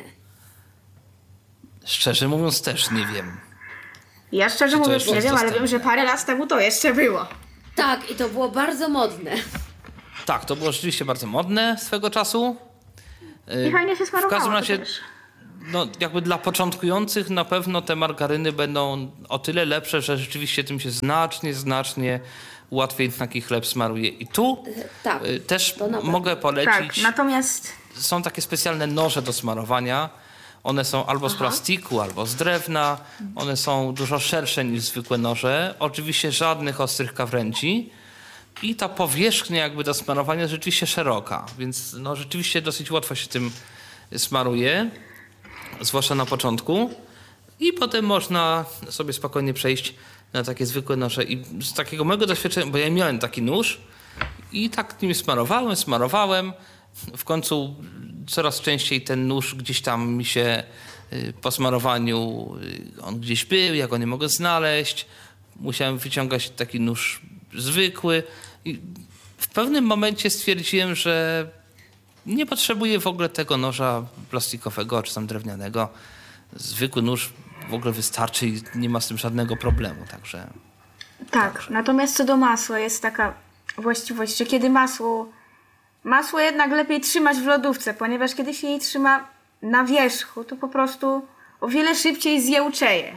Szczerze mówiąc też nie wiem. Ja szczerze Czy to mówiąc jeszcze nie jest wiem, ale wiem, dostępne? że parę lat temu to jeszcze było. Tak, i to było bardzo modne. Tak, to było rzeczywiście bardzo modne swego czasu. Yy, I fajnie się smarowało. W każdym razie, też. no, jakby dla początkujących na pewno te margaryny będą o tyle lepsze, że rzeczywiście tym się znacznie, znacznie łatwiej taki chleb smaruje. I tu tak, też mogę polecić. Tak, natomiast są takie specjalne noże do smarowania. One są albo z plastiku, albo z drewna. One są dużo szersze niż zwykłe noże. Oczywiście żadnych ostrych krawędzi. I ta powierzchnia jakby do smarowania jest rzeczywiście szeroka. Więc no, rzeczywiście dosyć łatwo się tym smaruje. Zwłaszcza na początku. I potem można sobie spokojnie przejść na takie zwykłe noże. I z takiego mojego doświadczenia, bo ja miałem taki nóż i tak nim smarowałem, smarowałem. W końcu coraz częściej ten nóż gdzieś tam mi się po smarowaniu, on gdzieś był, ja go nie mogę znaleźć. Musiałem wyciągać taki nóż zwykły. I w pewnym momencie stwierdziłem, że nie potrzebuję w ogóle tego noża plastikowego czy tam drewnianego. Zwykły nóż w ogóle wystarczy i nie ma z tym żadnego problemu. Także, tak, także. Natomiast co do masła jest taka właściwość, że kiedy masło Masło jednak lepiej trzymać w lodówce, ponieważ kiedy się jej trzyma na wierzchu, to po prostu o wiele szybciej zjełczeje.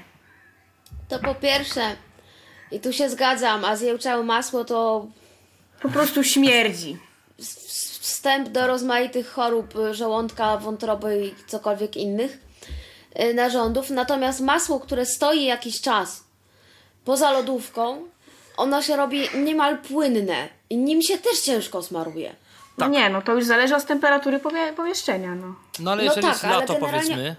To po pierwsze, i tu się zgadzam, a zjełczałe masło to po prostu śmierdzi. Wstęp do rozmaitych chorób żołądka, wątroby i cokolwiek innych narządów. Natomiast masło, które stoi jakiś czas poza lodówką, ono się robi niemal płynne i nim się też ciężko smaruje. Tak. Nie, no to już zależy od temperatury powie- pomieszczenia. No, no ale no jeżeli tak, jest lato, generalnie... powiedzmy,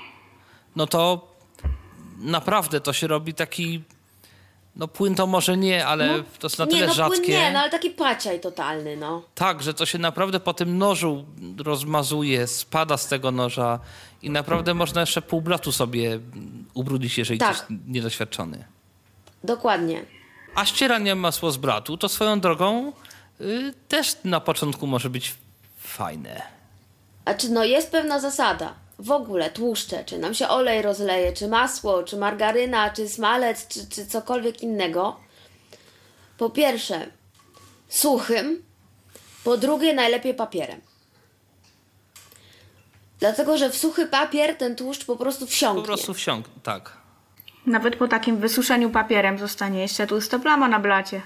no to naprawdę to się robi taki, no płyn to może nie, ale no, to jest na tyle nie, no, rzadkie. Płyn nie, no ale taki paciaj totalny, no. Tak, że to się naprawdę po tym nożu rozmazuje, spada z tego noża i naprawdę można jeszcze pół blatu sobie ubrudzić, jeżeli tak. ktoś niedoświadczony. Dokładnie. A ścieranie masło z blatu to swoją drogą y, też na początku może być fajne. A czy no jest pewna zasada, w ogóle tłuszcze, czy nam się olej rozleje, czy masło, czy margaryna, czy smalec, czy, czy cokolwiek innego. Po pierwsze suchym, po drugie najlepiej papierem. Dlatego, że w suchy papier ten tłuszcz po prostu wsiąknie. Po prostu wsiąknie, tak. Nawet po takim wysuszeniu papierem zostanie jeszcze tłusta plama na blacie.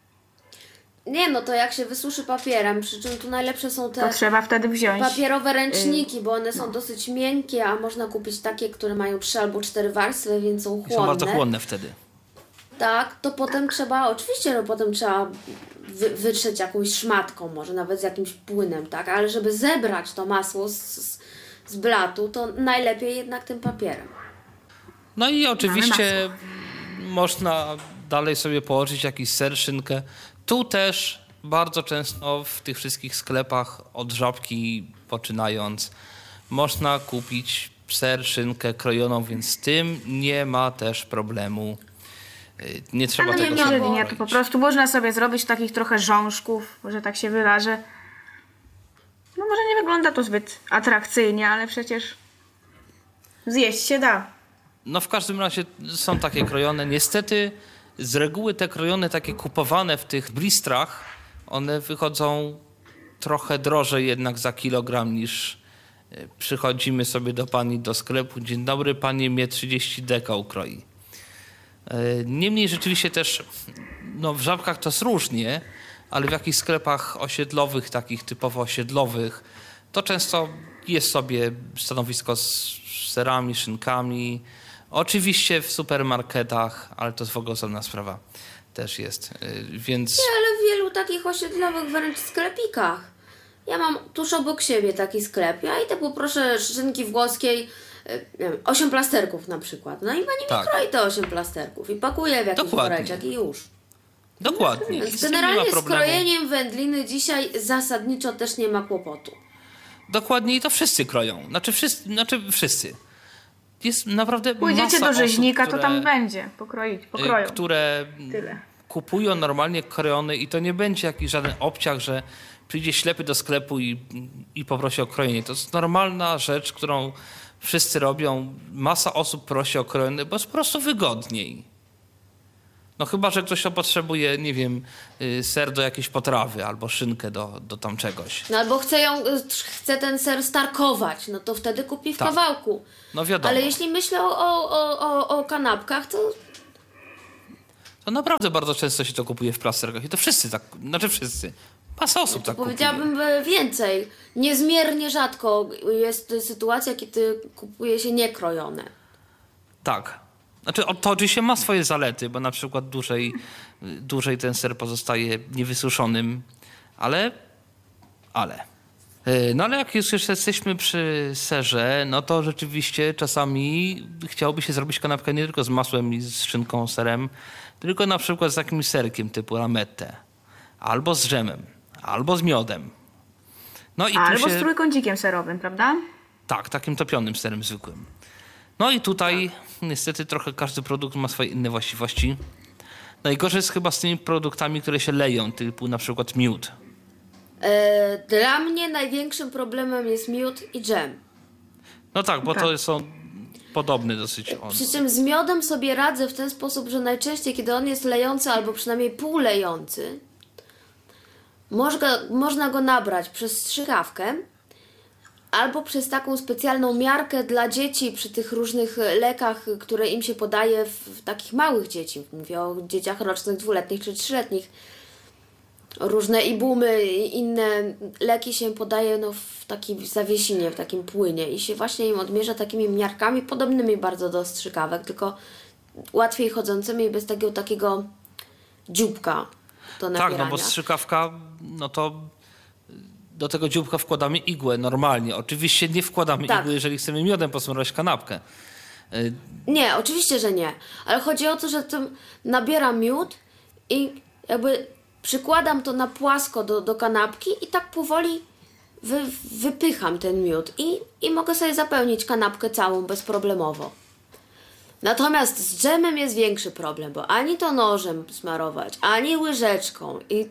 Nie, no to jak się wysuszy papierem, przy czym tu najlepsze są te to trzeba wtedy wziąć papierowe ręczniki, bo one są no. dosyć miękkie, a można kupić takie, które mają trzy albo cztery warstwy, więc są chłonne. I są bardzo chłonne wtedy. Tak, to potem trzeba, oczywiście, no potem trzeba wy, wytrzeć jakąś szmatką, może nawet z jakimś płynem, tak, ale żeby zebrać to masło z, z, z blatu, to najlepiej jednak tym papierem. No i oczywiście można dalej sobie położyć jakiś ser, szynkę. Tu też bardzo często w tych wszystkich sklepach od Żabki poczynając można kupić ser, szynkę krojoną, więc z tym nie ma też problemu. Nie trzeba Ale tego nie, sobie nie, to po prostu można sobie zrobić takich trochę rzążków, że tak się wyrażę. No może nie wygląda to zbyt atrakcyjnie, ale przecież zjeść się da. No w każdym razie są takie krojone. Niestety z reguły te krojone takie kupowane w tych blistrach, one wychodzą trochę drożej jednak za kilogram niż przychodzimy sobie do pani do sklepu. Dzień dobry, pani mnie trzydzieści deka ukroi. Niemniej rzeczywiście też no w Żabkach to jest różnie, ale w jakichś sklepach osiedlowych, takich typowo osiedlowych, to często jest sobie stanowisko z serami, szynkami. Oczywiście w supermarketach, ale to jest w ogóle osobna sprawa, też jest, więc... Nie, ale w wielu takich osiedlowych wręcz sklepikach. Ja mam tuż obok siebie taki sklep. Ja idę poproszę szynki włoskiej, nie wiem, osiem plasterków na przykład. No i pani tak. mi kroi te osiem plasterków i pakuje w jakiś woreczek i już. Dokładnie. Więc generalnie z krojeniem wędliny dzisiaj zasadniczo też nie ma kłopotu. Dokładnie i to wszyscy kroją. Znaczy wszyscy. Znaczy wszyscy. Jest naprawdę Pójdziecie masa do rzeźnika, osób, które, to tam będzie pokroić, pokroją. Które Tyle. kupują normalnie krojony i to nie będzie jakiś żaden obciach, że przyjdzie ślepy do sklepu i, i poprosi o krojenie. To jest normalna rzecz, którą wszyscy robią. Masa osób prosi o krojony, bo jest po prostu wygodniej. No chyba, że ktoś to potrzebuje, nie wiem, ser do jakiejś potrawy albo szynkę do, do tam czegoś. No albo chce, ją, chce ten ser starkować, no to wtedy kupi w tak. kawałku. No wiadomo. Ale jeśli myślę o, o, o, o kanapkach, to... To naprawdę bardzo często się to kupuje w plasterkach i to wszyscy tak, znaczy wszyscy. Masa osób tak kupuje. Powiedziałabym więcej. Niezmiernie rzadko jest sytuacja, kiedy kupuje się niekrojone. Tak. Znaczy to oczywiście ma swoje zalety, bo na przykład dłużej, dłużej ten ser pozostaje niewysuszonym, ale... ale... No ale jak już jesteśmy przy serze, no to rzeczywiście czasami chciałoby się zrobić kanapkę nie tylko z masłem i z szynką, serem, tylko na przykład z jakimś serkiem typu lamette, albo z dżemem, albo z miodem. No i albo się... z trójkącikiem serowym, prawda? Tak, takim topionym serem zwykłym. No i tutaj niestety trochę każdy produkt ma swoje inne właściwości. Najgorzej jest chyba z tymi produktami, które się leją, typu na przykład miód. Dla mnie największym problemem jest miód i dżem. No tak, bo tak. to są podobne dosyć. On. Przy czym z miodem sobie radzę w ten sposób, że najczęściej kiedy on jest lejący albo przynajmniej półlejący, można, można go nabrać przez strzykawkę albo przez taką specjalną miarkę dla dzieci przy tych różnych lekach, które im się podaje w, w takich małych dzieci. Mówię o dzieciach rocznych, dwuletnich czy trzyletnich. Różne ibumy i inne leki się podaje no, w takiej zawiesinie, w takim płynie i się właśnie im odmierza takimi miarkami podobnymi bardzo do strzykawek, tylko łatwiej chodzącymi bez takiego takiego dzióbka do napierania. Tak, no bo strzykawka, no to do tego dzióbka wkładamy igłę normalnie. Oczywiście nie wkładamy tak. igły, jeżeli chcemy miodem posmarować kanapkę. Nie, oczywiście, że nie. Ale chodzi o to, że tym nabieram miód i jakby przykładam to na płasko do, do kanapki i tak powoli wy, wypycham ten miód i, i mogę sobie zapełnić kanapkę całą bezproblemowo. Natomiast z dżemem jest większy problem, bo ani to nożem smarować, ani łyżeczką i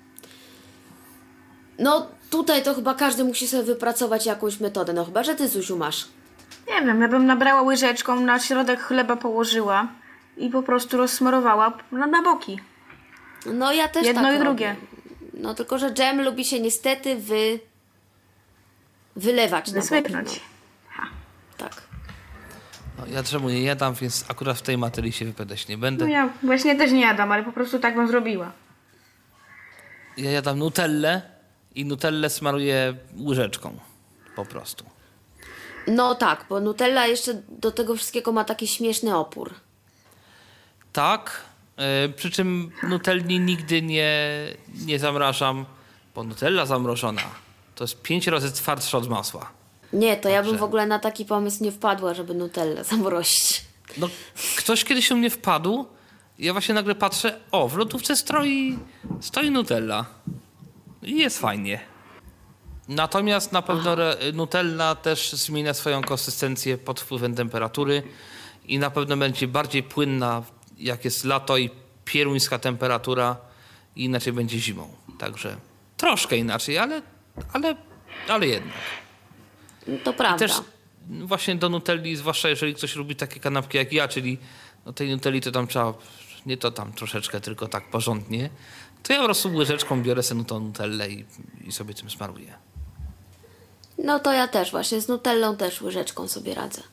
no tutaj to chyba każdy musi sobie wypracować jakąś metodę, no chyba, że ty, Zuziu, masz. Nie wiem, ja bym nabrała łyżeczką, na środek chleba położyła i po prostu rozsmarowała na, na boki. No ja też Jedno tak i robię. drugie. No tylko, że dżem lubi się niestety wy... wylewać na boki. Wysłyknąć. No. Tak. No, ja drzemu nie jadam, więc akurat w tej materii się wypowiadać nie będę. No ja właśnie też nie jadam, ale po prostu tak bym zrobiła. Ja jadam nutellę i nutellę smaruję łyżeczką. Po prostu. No tak, bo Nutella jeszcze do tego wszystkiego ma taki śmieszny opór. Tak, yy, przy czym nutelli nigdy nie, nie zamrażam, bo nutella zamrożona to jest pięć razy twardsza od masła. Nie, to ja bym Dobrze. w ogóle na taki pomysł nie wpadła, żeby Nutellę zamrozić. No, ktoś kiedyś u mnie wpadł, ja właśnie nagle patrzę, o, w lodówce stoi, stoi nutella i jest fajnie. Natomiast na pewno re, nutella też zmienia swoją konsystencję pod wpływem temperatury i na pewno będzie bardziej płynna, jak jest lato i pieruńska temperatura, i inaczej będzie zimą. Także troszkę inaczej, ale, ale, ale jednak. To prawda. I też właśnie do nutelli, zwłaszcza jeżeli ktoś lubi takie kanapki jak ja, czyli no tej nutelli to tam trzeba, nie to tam troszeczkę, tylko tak porządnie, to ja po prostu łyżeczką biorę sobie tą nutellę i, i sobie tym smaruję. No to ja też właśnie z Nutellą też łyżeczką sobie radzę.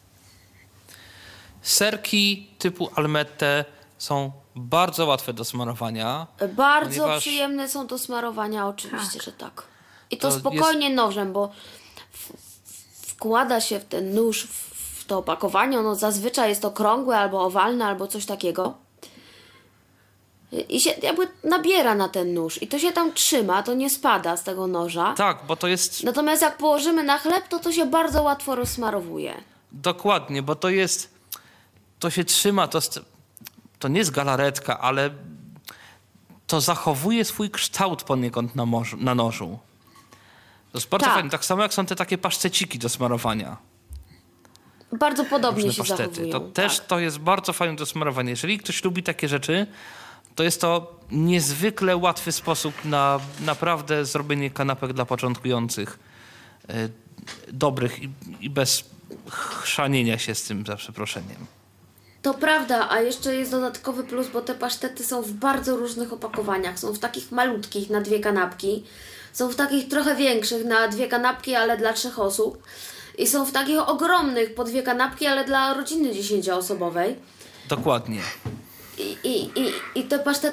Serki typu Almette są bardzo łatwe do smarowania. Bardzo ponieważ... przyjemne są do smarowania, oczywiście, tak. że tak. I to, To spokojnie jest... nożem, bo w, wkłada się w ten nóż, w, w to opakowanie, ono zazwyczaj jest okrągłe albo owalne, albo coś takiego. I się jakby nabiera na ten nóż i to się tam trzyma, to nie spada z tego noża. Tak, bo to jest... Natomiast jak położymy na chleb, to to się bardzo łatwo rozsmarowuje. Dokładnie, bo to jest... To się trzyma, to, jest... to nie jest galaretka, ale to zachowuje swój kształt poniekąd na, morzu, na nożu. To jest bardzo tak. fajne. Tak samo jak są te takie paszteciki do smarowania. Bardzo podobnie Różne się pasztety. zachowują. To tak. też to jest bardzo fajne do smarowania. Jeżeli ktoś lubi takie rzeczy, to jest to niezwykle łatwy sposób na naprawdę zrobienie kanapek dla początkujących. Yy, dobrych i, i bez chrzanienia się z tym, za przeproszeniem. To prawda, a jeszcze jest dodatkowy plus, bo te pasztety są w bardzo różnych opakowaniach. Są w takich malutkich na dwie kanapki, są w takich trochę większych na dwie kanapki, ale dla trzech osób i są w takich ogromnych po dwie kanapki, ale dla rodziny dziesięcioosobowej. Dokładnie. I, i, i, i te pasztety